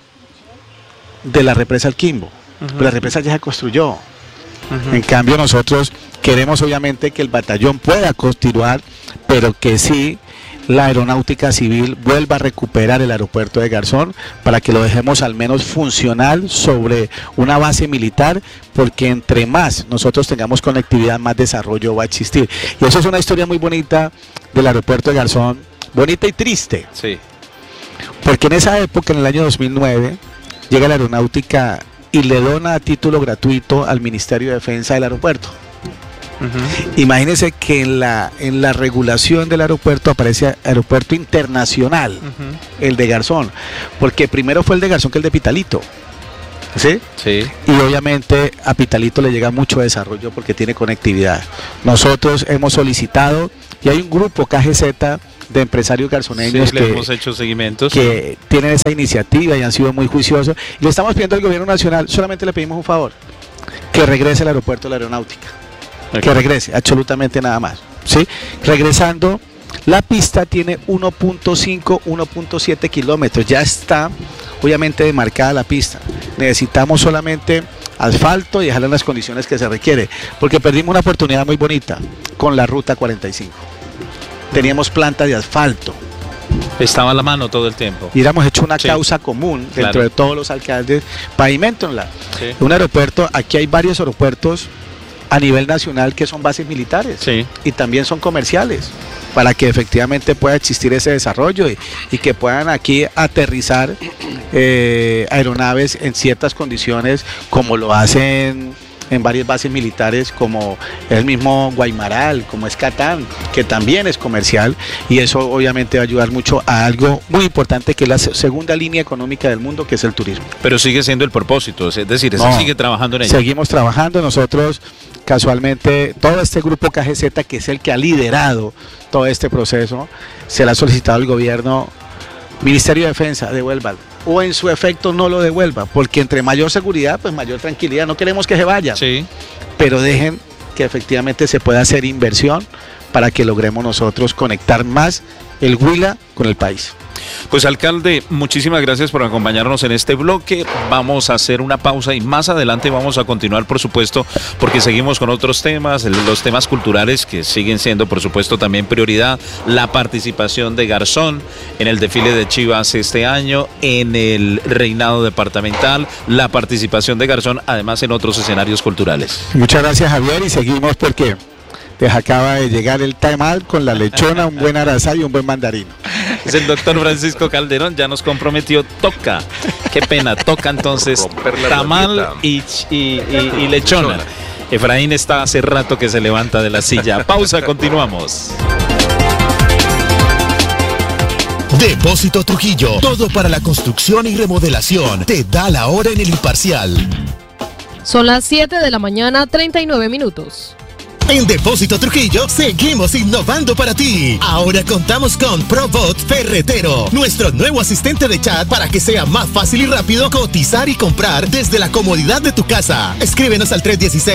Speaker 20: de la represa El Quimbo. Pero la represa ya se construyó. En cambio, nosotros Queremos obviamente que el batallón pueda continuar, pero que sí la aeronáutica civil vuelva a recuperar el aeropuerto de Garzón para que lo dejemos al menos funcional sobre una base militar, porque entre más nosotros tengamos conectividad, más desarrollo va a existir. Y eso es una historia muy bonita del aeropuerto de Garzón, bonita y triste.
Speaker 3: Sí.
Speaker 20: Porque en esa época, en el año 2009, llega la aeronáutica y le dona a título gratuito al Ministerio de Defensa del aeropuerto. Imagínense que en la regulación del aeropuerto aparece aeropuerto internacional, el de Garzón, porque primero fue el de Garzón que el de Pitalito, ¿sí?
Speaker 3: Sí.
Speaker 20: Y obviamente a Pitalito le llega mucho desarrollo porque tiene conectividad. Nosotros hemos solicitado, y hay un grupo KGZ de empresarios garzoneños
Speaker 3: le hemos hecho seguimientos,
Speaker 20: que tienen esa iniciativa y han sido muy juiciosos, y le estamos pidiendo al gobierno nacional, solamente le pedimos un favor, que regrese el aeropuerto de la aeronáutica. Que regrese, absolutamente nada más, ¿sí? Regresando, la pista tiene 1.5, 1.7 kilómetros, ya está obviamente demarcada la pista. Necesitamos solamente asfalto y dejarla en las condiciones que se requiere, porque perdimos una oportunidad muy bonita con la ruta 45. Teníamos planta de asfalto.
Speaker 3: Estaba a la mano todo el tiempo.
Speaker 20: Y hubiéramos hecho una causa común dentro de todos los alcaldes, pavimentenla. Sí. Un aeropuerto, aquí hay varios aeropuertos a nivel nacional que son bases militares, y también son comerciales, para que efectivamente pueda existir ese desarrollo y que puedan aquí aterrizar aeronaves en ciertas condiciones, como lo hacen en varias bases militares, como el mismo Guaymaral, como es Catán, que también es comercial, y eso obviamente va a ayudar mucho a algo muy importante, que es la segunda línea económica del mundo, que es el turismo.
Speaker 3: Pero sigue siendo el propósito, es decir, se sigue trabajando en ello.
Speaker 20: Seguimos trabajando, nosotros casualmente, todo este grupo KGZ, que es el que ha liderado todo este proceso, se le ha solicitado al gobierno, Ministerio de Defensa, devuélvalo, o en su efecto no lo devuelva, porque entre mayor seguridad, pues mayor tranquilidad. No queremos que se vaya, pero dejen que efectivamente se pueda hacer inversión para que logremos nosotros conectar más el Huila con el país.
Speaker 3: Pues alcalde, muchísimas gracias por acompañarnos en este bloque. Vamos a hacer una pausa y más adelante vamos a continuar, por supuesto, porque seguimos con otros temas, los temas culturales que siguen siendo, por supuesto, también prioridad. La participación de Garzón en el desfile de Chivas este año, en el reinado departamental, la participación de Garzón, además en otros escenarios culturales.
Speaker 20: Muchas gracias, Javier, y seguimos porque les acaba de llegar el tamal con la lechona, un buen arazá y un buen mandarino.
Speaker 3: Es el doctor Francisco Calderón, ya nos comprometió, toca, qué pena, toca entonces tamal y lechona. Efraín está hace rato que se levanta de la silla. Pausa, continuamos.
Speaker 17: Depósito Trujillo, todo para la construcción y remodelación. Te da la hora en el Imparcial.
Speaker 1: Son las 7 de la mañana, 39 minutos.
Speaker 17: En Depósito Trujillo seguimos innovando para ti. Ahora contamos con ProBot Ferretero, nuestro nuevo asistente de chat para que sea más fácil y rápido cotizar y comprar desde la comodidad de tu casa. Escríbenos al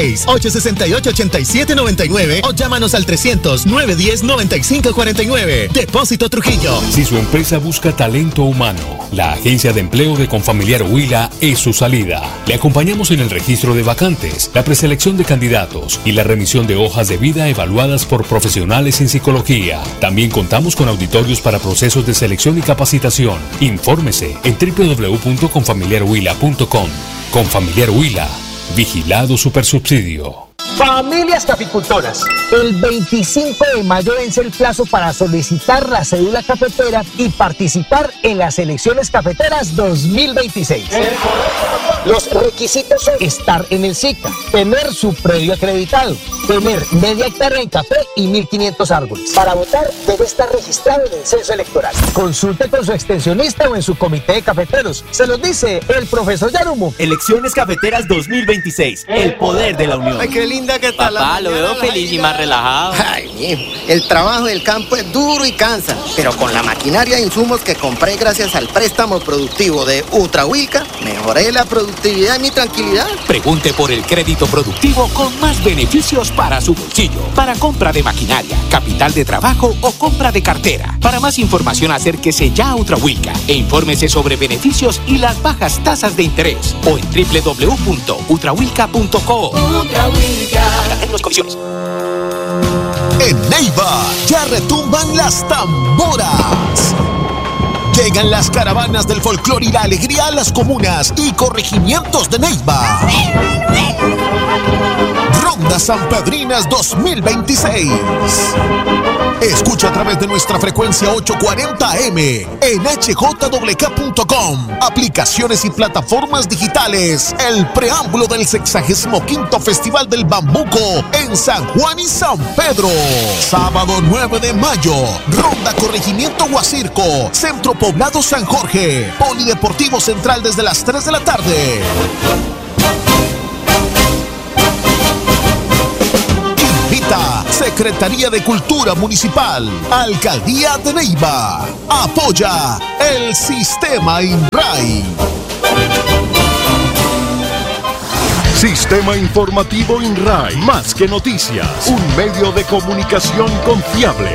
Speaker 17: 316-868-8799 o llámanos al 300-910-9549. Depósito Trujillo.
Speaker 7: Si su empresa busca talento humano, la Agencia de Empleo de Confamiliar Huila es su salida. Le acompañamos en el registro de vacantes, la preselección de candidatos y la remisión de hojas de vida evaluadas por profesionales en psicología. También contamos con auditorios para procesos de selección y capacitación. Infórmese en www.confamiliarhuila.com. Confamiliar Huila, vigilado supersubsidio.
Speaker 9: Familias caficultoras, el 25 de mayo vence el plazo para solicitar la cédula cafetera y participar en las elecciones cafeteras 2026. Los requisitos son estar en el SICA, tener su predio acreditado, tener media hectárea en café y 1.500 árboles. Para votar debe estar registrado en el censo electoral. Consulte con su extensionista o en su comité de cafeteros. Se los dice el profesor Yarumo.
Speaker 21: Elecciones cafeteras 2026, el poder de la unión.
Speaker 22: Ay, qué linda que está.
Speaker 21: Papá, lo veo feliz y más relajado.
Speaker 22: Ay, mijo, el trabajo del campo es duro y cansa, pero con la maquinaria e insumos que compré gracias al préstamo productivo de Ultrahuilca, mejoré la productividad y mi tranquilidad.
Speaker 18: Pregunte por el crédito productivo con más beneficios para su bolsillo. Para compra de maquinaria, capital de trabajo o compra de cartera. Para más información, acérquese ya a Ultrahuilca e infórmese sobre beneficios y las bajas tasas de interés o en www.ultrahuilca.co.
Speaker 9: Ultrahuilca.
Speaker 17: En Neiva ya retumban las tamboras. Llegan las caravanas del folclore y la alegría a las comunas y corregimientos de Neiva. Ronda Sanpedrinas 2026. Escucha a través de nuestra frecuencia 840M en hjwk.com, aplicaciones y plataformas digitales. El preámbulo del 65º Festival del Bambuco en San Juan y San Pedro. Sábado 9 de mayo, Ronda Corregimiento Guacirco, Centro Poblado San Jorge, Polideportivo Central desde las 3 de la tarde. Secretaría de Cultura Municipal, Alcaldía de Neiva. Apoya el Sistema INRAI.
Speaker 2: Sistema Informativo INRAI. Más que noticias, un medio de comunicación confiable.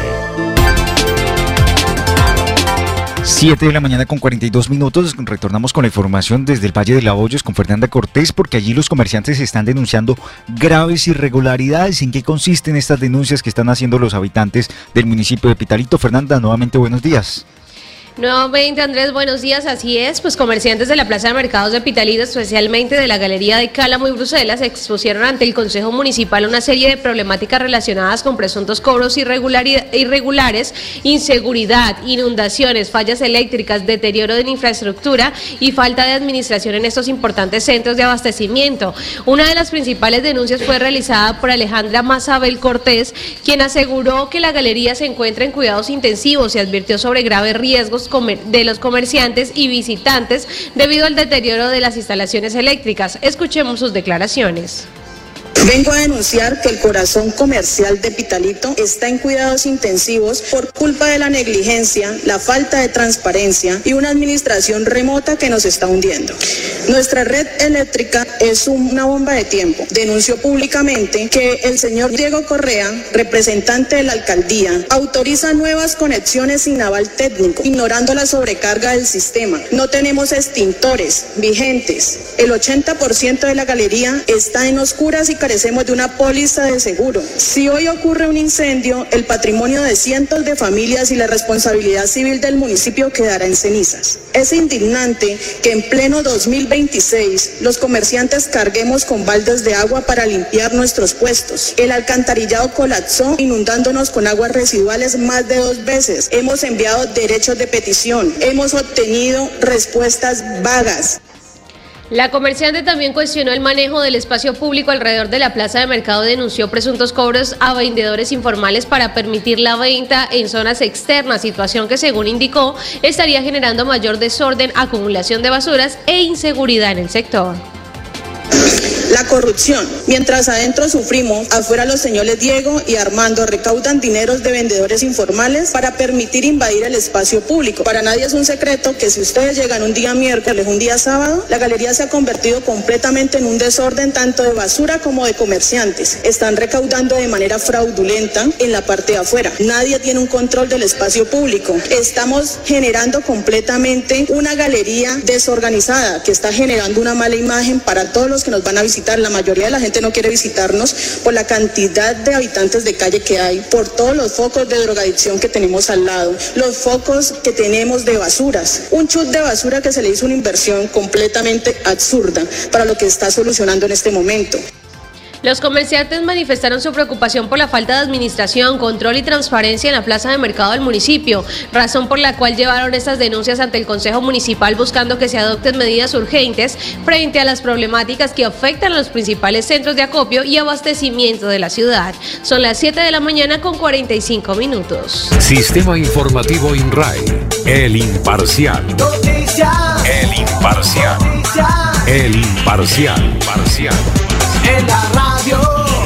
Speaker 12: 7 de la mañana con 42 minutos, retornamos con la información desde el Valle de la Hoyos con Fernanda Cortés, porque allí los comerciantes están denunciando graves irregularidades. ¿En qué consisten estas denuncias que están haciendo los habitantes del municipio de Pitalito? Fernanda, nuevamente buenos días.
Speaker 1: Nuevamente, Andrés, buenos días. Así es, pues comerciantes de la Plaza de Mercados de Pitalito, especialmente de la Galería de Cálamo y Bruselas, expusieron ante el Consejo Municipal una serie de problemáticas relacionadas con presuntos cobros irregulares, inseguridad, inundaciones, fallas eléctricas, deterioro de la infraestructura y falta de administración en estos importantes centros de abastecimiento. Una de las principales denuncias fue realizada por Alejandra Mazabel Cortés, quien aseguró que la galería se encuentra en cuidados intensivos y advirtió sobre graves riesgos de los comerciantes y visitantes debido al deterioro de las instalaciones eléctricas. Escuchemos sus declaraciones.
Speaker 5: Vengo a denunciar que el corazón comercial de Pitalito está en cuidados intensivos por culpa de la negligencia, la falta de transparencia y una administración remota que nos está hundiendo. Nuestra red eléctrica es una bomba de tiempo. Denunció públicamente que el señor Diego Correa, representante de la alcaldía, autoriza nuevas conexiones sin aval técnico, ignorando la sobrecarga del sistema. No tenemos extintores vigentes. El 80% de la galería está en oscuras y carecemos de una póliza de seguro. Si hoy ocurre un incendio, el patrimonio de cientos de familias y la responsabilidad civil del municipio quedará en cenizas. Es indignante que en pleno 2026 los comerciantes carguemos con baldes de agua para limpiar nuestros puestos. El alcantarillado colapsó, inundándonos con aguas residuales más de 2 veces. Hemos enviado derechos de petición. Hemos obtenido respuestas vagas.
Speaker 1: La comerciante también cuestionó el manejo del espacio público alrededor de la plaza de mercado, denunció presuntos cobros a vendedores informales para permitir la venta en zonas externas, situación que según indicó estaría generando mayor desorden, acumulación de basuras e inseguridad en el sector.
Speaker 5: La corrupción. Mientras adentro sufrimos, afuera los señores Diego y Armando recaudan dineros de vendedores informales para permitir invadir el espacio público. Para nadie es un secreto que si ustedes llegan un día miércoles, un día sábado, la galería se ha convertido completamente en un desorden tanto de basura como de comerciantes. Están recaudando de manera fraudulenta en la parte de afuera. Nadie tiene un control del espacio público. Estamos generando completamente una galería desorganizada que está generando una mala imagen para todos los que nos van a visitar. La mayoría de la gente no quiere visitarnos por la cantidad de habitantes de calle que hay, por todos los focos de drogadicción que tenemos al lado, los focos que tenemos de basuras. Un chut de basura que se le hizo una inversión completamente absurda para lo que está solucionando en este momento.
Speaker 1: Los comerciantes manifestaron su preocupación por la falta de administración, control y transparencia en la plaza de mercado del municipio, razón por la cual llevaron estas denuncias ante el Consejo Municipal buscando que se adopten medidas urgentes frente a las problemáticas que afectan a los principales centros de acopio y abastecimiento de la ciudad. Son las 7 de la mañana con 45 minutos.
Speaker 7: Sistema Informativo INRAI, el imparcial. El imparcial. El imparcial.
Speaker 17: En la radio.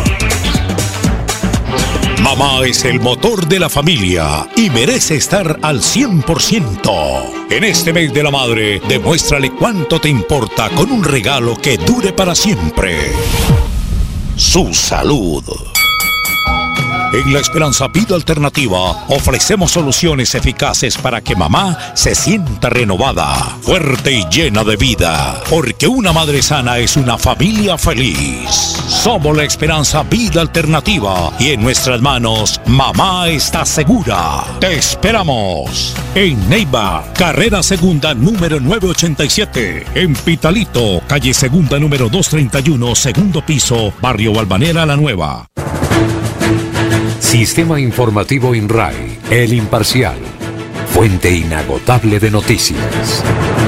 Speaker 17: Mamá es el motor de la familia y merece estar al 100%. En este mes de la madre, demuéstrale cuánto te importa con un regalo que dure para siempre. Su salud. En La Esperanza Vida Alternativa ofrecemos soluciones eficaces para que mamá se sienta renovada, fuerte y llena de vida. Porque una madre sana es una familia feliz. Somos La Esperanza Vida Alternativa y en nuestras manos mamá está segura. Te esperamos en Neiva, carrera segunda número 987. En Pitalito, calle segunda número 231, segundo piso, barrio Balvanera La Nueva.
Speaker 4: Sistema Informativo INRAI, El Imparcial, fuente inagotable de noticias.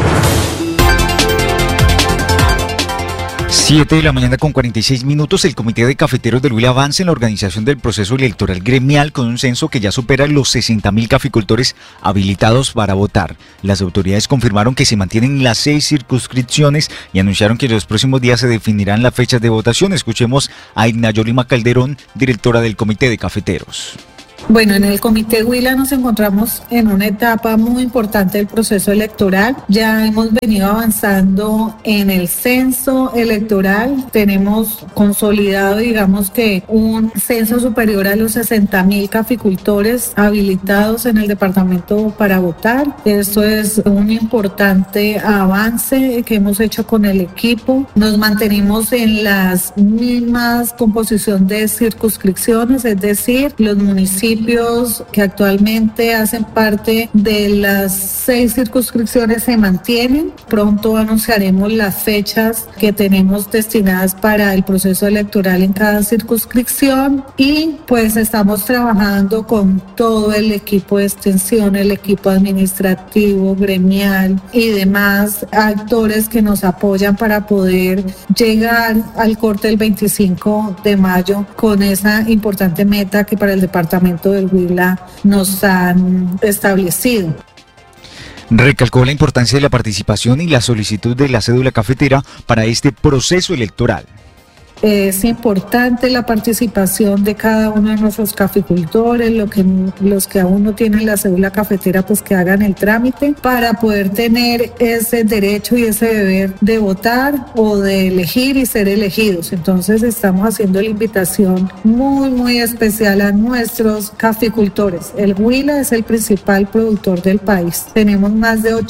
Speaker 12: 7 de la mañana con 46 minutos, el Comité de Cafeteros del Huila avanza en la organización del proceso electoral gremial con un censo que ya supera los 60.000 caficultores habilitados para votar. Las autoridades confirmaron que se mantienen las 6 circunscripciones y anunciaron que en los próximos días se definirán las fechas de votación. Escuchemos a Ignayolima Calderón, directora del Comité de Cafeteros.
Speaker 6: Bueno, en el Comité Huila nos encontramos en una etapa muy importante del proceso electoral. Ya hemos venido avanzando en el censo electoral. Tenemos consolidado, digamos que un censo superior a los 60.000 caficultores habilitados en el departamento para votar. Esto es un importante avance que hemos hecho con el equipo. Nos mantenemos en las mismas composición de circunscripciones, es decir, los municipios que actualmente hacen parte de las 6 circunscripciones se mantienen. Pronto anunciaremos las fechas que tenemos destinadas para el proceso electoral en cada circunscripción y pues estamos trabajando con todo el equipo de extensión, el equipo administrativo, gremial y demás actores que nos apoyan para poder llegar al corte del 25 de mayo con esa importante meta que para el departamento del Huila nos han establecido.
Speaker 12: Recalcó la importancia de la participación y la solicitud de la cédula cafetera para este proceso electoral.
Speaker 6: Es importante la participación de cada uno de nuestros caficultores, los que aún no tienen la cédula cafetera, pues que hagan el trámite para poder tener ese derecho y ese deber de votar o de elegir y ser elegidos. Entonces estamos haciendo la invitación muy especial a nuestros caficultores. El Huila es el principal productor del país. Tenemos más de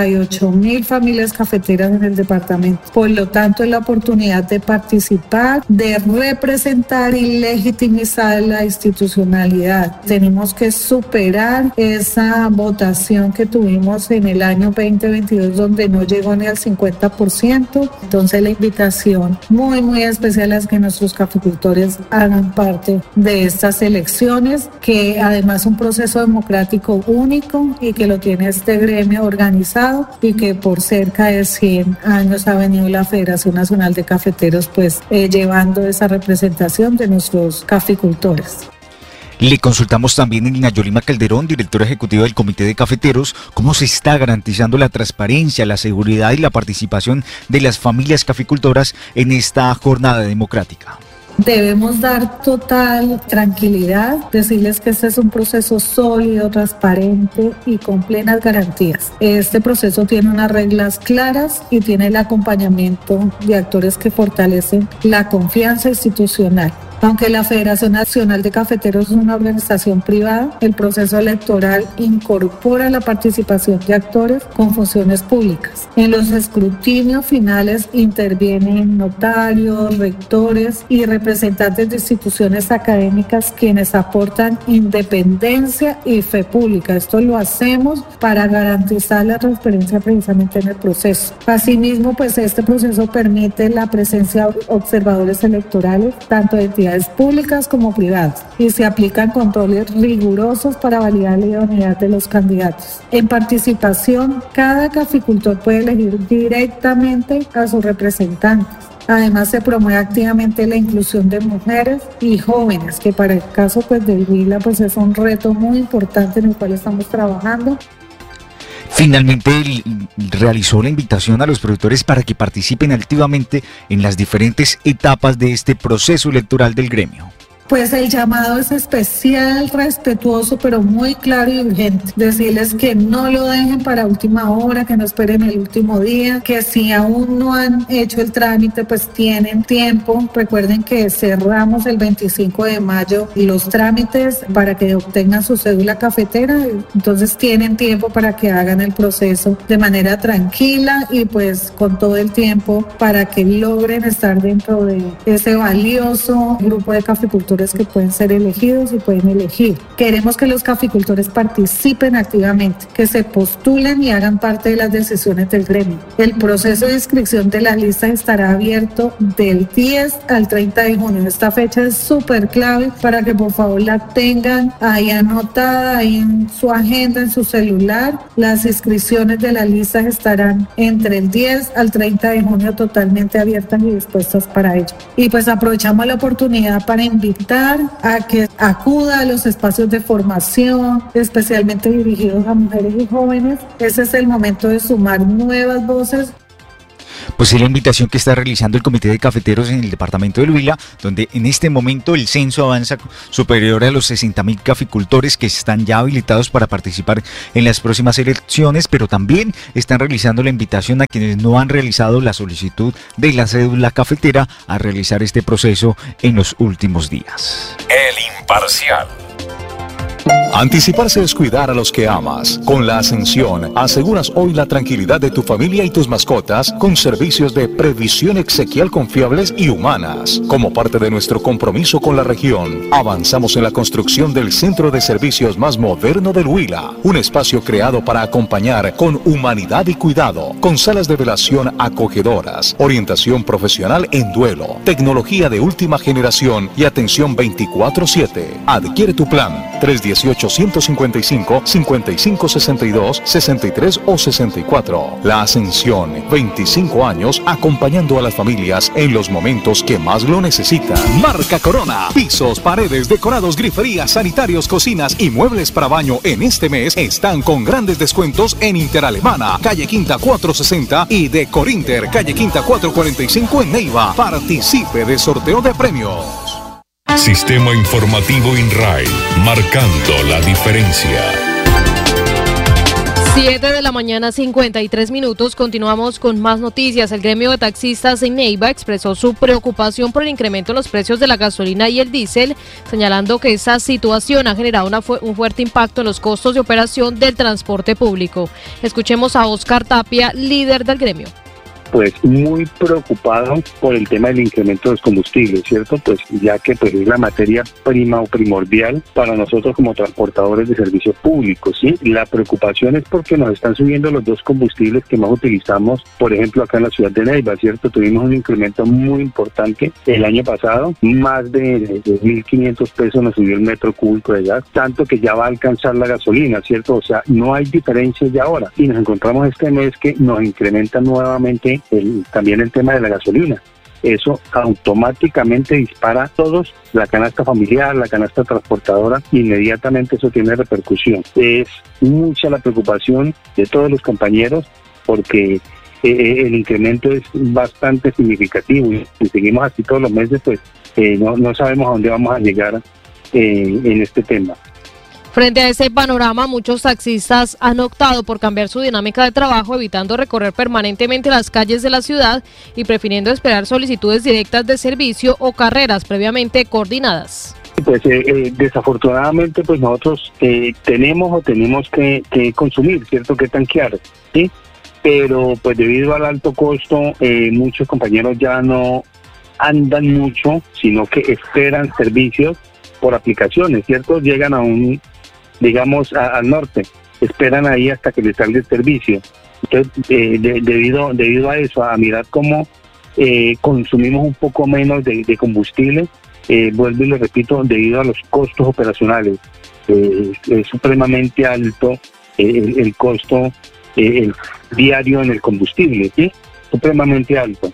Speaker 6: 88.000 familias cafeteras en el departamento. Por lo tanto, es la oportunidad de participar, de representar y legitimizar la institucionalidad. Tenemos que superar esa votación que tuvimos en el año 2022 donde no llegó ni al 50%. Entonces la invitación muy especial es que nuestros caficultores hagan parte de estas elecciones, que además es un proceso democrático único y que lo tiene este gremio organizado y que por cerca de 100 años ha venido la Federación Nacional de Cafeteros pues llevando esa representación de nuestros caficultores.
Speaker 12: Le consultamos también a Ignayolima Calderón, directora ejecutiva del Comité de Cafeteros, cómo se está garantizando la transparencia, la seguridad y la participación de las familias caficultoras en esta jornada democrática.
Speaker 6: Debemos dar total tranquilidad, decirles que este es un proceso sólido, transparente y con plenas garantías. Este proceso tiene unas reglas claras y tiene el acompañamiento de actores que fortalecen la confianza institucional. Aunque la Federación Nacional de Cafeteros es una organización privada, el proceso electoral incorpora la participación de actores con funciones públicas. En los escrutinios finales intervienen notarios, rectores y representantes de instituciones académicas quienes aportan independencia y fe pública. Esto lo hacemos para garantizar la transparencia precisamente en el proceso. Asimismo, pues este proceso permite la presencia de observadores electorales, tanto de entidades públicas como privadas, y se aplican controles rigurosos para validar la idoneidad de los candidatos. En participación, cada caficultor puede elegir directamente a sus representantes. Además, se promueve activamente la inclusión de mujeres y jóvenes, que para el caso pues del Huila pues es un reto muy importante en el cual estamos trabajando.
Speaker 12: Finalmente, realizó la invitación a los productores para que participen activamente en las diferentes etapas de este proceso electoral del gremio.
Speaker 6: Pues el llamado es especial, respetuoso, pero muy claro y urgente. Decirles que no lo dejen para última hora, que no esperen el último día, que si aún no han hecho el trámite, pues tienen tiempo. Recuerden que cerramos el 25 de mayo los trámites para que obtengan su cédula cafetera, entonces tienen tiempo para que hagan el proceso de manera tranquila y pues con todo el tiempo para que logren estar dentro de ese valioso grupo de caficultores que pueden ser elegidos y pueden elegir. Queremos que los caficultores participen activamente, que se postulen y hagan parte de las decisiones del gremio. El proceso de inscripción de las listas estará abierto del 10 al 30 de junio. Esta fecha es súper clave para que por favor la tengan ahí anotada, ahí en su agenda, en su celular. Las inscripciones de las listas estarán entre el 10 al 30 de junio totalmente abiertas y dispuestas para ello. Y pues aprovechamos la oportunidad para invitar a que acuda a los espacios de formación, especialmente dirigidos a mujeres y jóvenes. Ese es el momento de sumar nuevas voces.
Speaker 12: Pues es la invitación que está realizando el Comité de Cafeteros en el departamento del Huila, donde en este momento el censo avanza superior a los 60.000 caficultores que están ya habilitados para participar en las próximas elecciones, pero también están realizando la invitación a quienes no han realizado la solicitud de la cédula cafetera a realizar este proceso en los últimos días.
Speaker 18: El Imparcial. Anticiparse es cuidar a los que amas. Con la Ascensión, aseguras hoy la tranquilidad de tu familia y tus mascotas con servicios de previsión exequial confiables y humanas. Como parte de nuestro compromiso con la región, avanzamos en la construcción del centro de servicios más moderno del Huila. Un espacio creado para acompañar con humanidad y cuidado, con salas de velación acogedoras, orientación profesional en duelo, tecnología de última generación y atención 24/7. Adquiere tu plan 318-155-5562, 63 o 64. La Ascensión, 25 años acompañando a las familias en los momentos que más lo necesitan. Marca Corona. Pisos, paredes, decorados, griferías, sanitarios, cocinas y muebles para baño en este mes están con grandes descuentos en Interalemana, calle Quinta 460 y de Corinter, calle Quinta 445 en Neiva. Participe de sorteo de premios.
Speaker 4: Sistema Informativo INRAE, marcando la diferencia.
Speaker 1: 7 de la mañana, 53 minutos. Continuamos con más noticias. El gremio de taxistas en Neiva expresó su preocupación por el incremento en los precios de la gasolina y el diésel, señalando que esa situación ha generado un fuerte impacto en los costos de operación del transporte público. Escuchemos a Oscar Tapia, líder del gremio.
Speaker 8: Pues muy preocupado por el tema del incremento de los combustibles, ¿cierto? Pues ya que pues es la materia prima o primordial para nosotros como transportadores de servicio público, ¿sí? La preocupación es porque nos están subiendo los dos combustibles que más utilizamos, por ejemplo, acá en la ciudad de Neiva, ¿cierto? Tuvimos un incremento muy importante el año pasado, más de 1.500 pesos nos subió el metro cúbico de gas, tanto que ya va a alcanzar la gasolina, ¿cierto? O sea, no hay diferencia ya ahora. Y nos encontramos este mes que nos incrementa nuevamente también el tema de la gasolina. Eso automáticamente dispara a todos la canasta familiar, la canasta transportadora, inmediatamente eso tiene repercusión. Es mucha la preocupación de todos los compañeros porque el incremento es bastante significativo y si seguimos así todos los meses, pues no sabemos a dónde vamos a llegar en este tema.
Speaker 1: Frente a ese panorama, muchos taxistas han optado por cambiar su dinámica de trabajo, evitando recorrer permanentemente las calles de la ciudad y prefiriendo esperar solicitudes directas de servicio o carreras previamente coordinadas.
Speaker 8: Pues desafortunadamente pues nosotros tenemos que consumir, ¿cierto? Que tanquear, ¿sí? Pero pues debido al alto costo, muchos compañeros ya no andan mucho, sino que esperan servicios por aplicaciones, ¿cierto? Llegan a al norte, esperan ahí hasta que les salga el servicio. Entonces, debido a eso, a mirar cómo consumimos un poco menos de combustible, vuelvo y le repito, debido a los costos operacionales, es supremamente alto el costo diario en el combustible, ¿sí? Supremamente alto.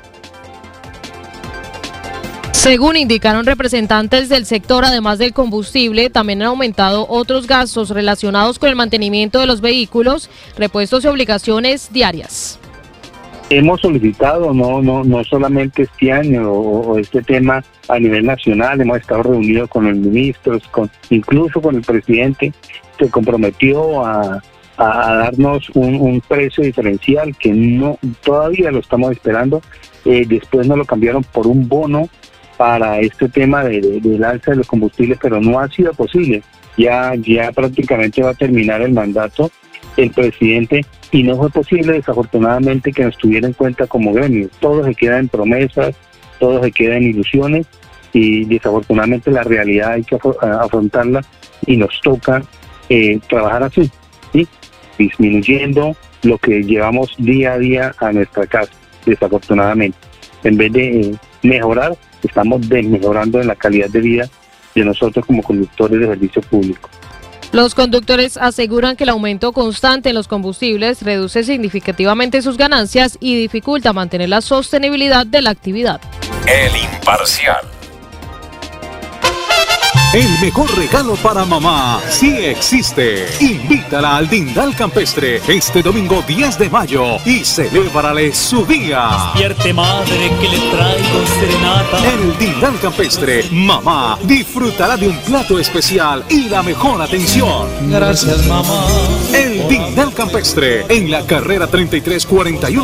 Speaker 1: Según indicaron representantes del sector, además del combustible, también han aumentado otros gastos relacionados con el mantenimiento de los vehículos, repuestos y obligaciones diarias.
Speaker 8: Hemos solicitado, no solamente este año o este tema a nivel nacional, hemos estado reunidos con los ministros, incluso con el presidente, se comprometió a darnos un precio diferencial que no todavía lo estamos esperando. Después nos lo cambiaron por un bono para este tema del alza de los combustibles, pero no ha sido posible. Ya prácticamente va a terminar el mandato el presidente y no fue posible, desafortunadamente, que nos tuviera en cuenta como gremio. Todo se queda en promesas, todo se queda en ilusiones y desafortunadamente la realidad hay que afrontarla y nos toca trabajar así, ¿sí? Disminuyendo lo que llevamos día a día a nuestra casa, desafortunadamente. En vez de mejorar, estamos desmejorando en la calidad de vida de nosotros como conductores de servicio público.
Speaker 10: Los conductores aseguran que el aumento constante en los combustibles reduce significativamente sus ganancias y dificulta mantener la sostenibilidad de la actividad.
Speaker 4: El Imparcial.
Speaker 18: El mejor regalo para mamá sí existe. Invítala al Dindal Campestre este domingo 10 de mayo y celébrale su día.
Speaker 13: Despierte, madre, que le traigo serenata.
Speaker 18: En el Dindal Campestre, mamá disfrutará de un plato especial y la mejor atención.
Speaker 13: Gracias, mamá.
Speaker 18: El Dindal Campestre, en la carrera 3341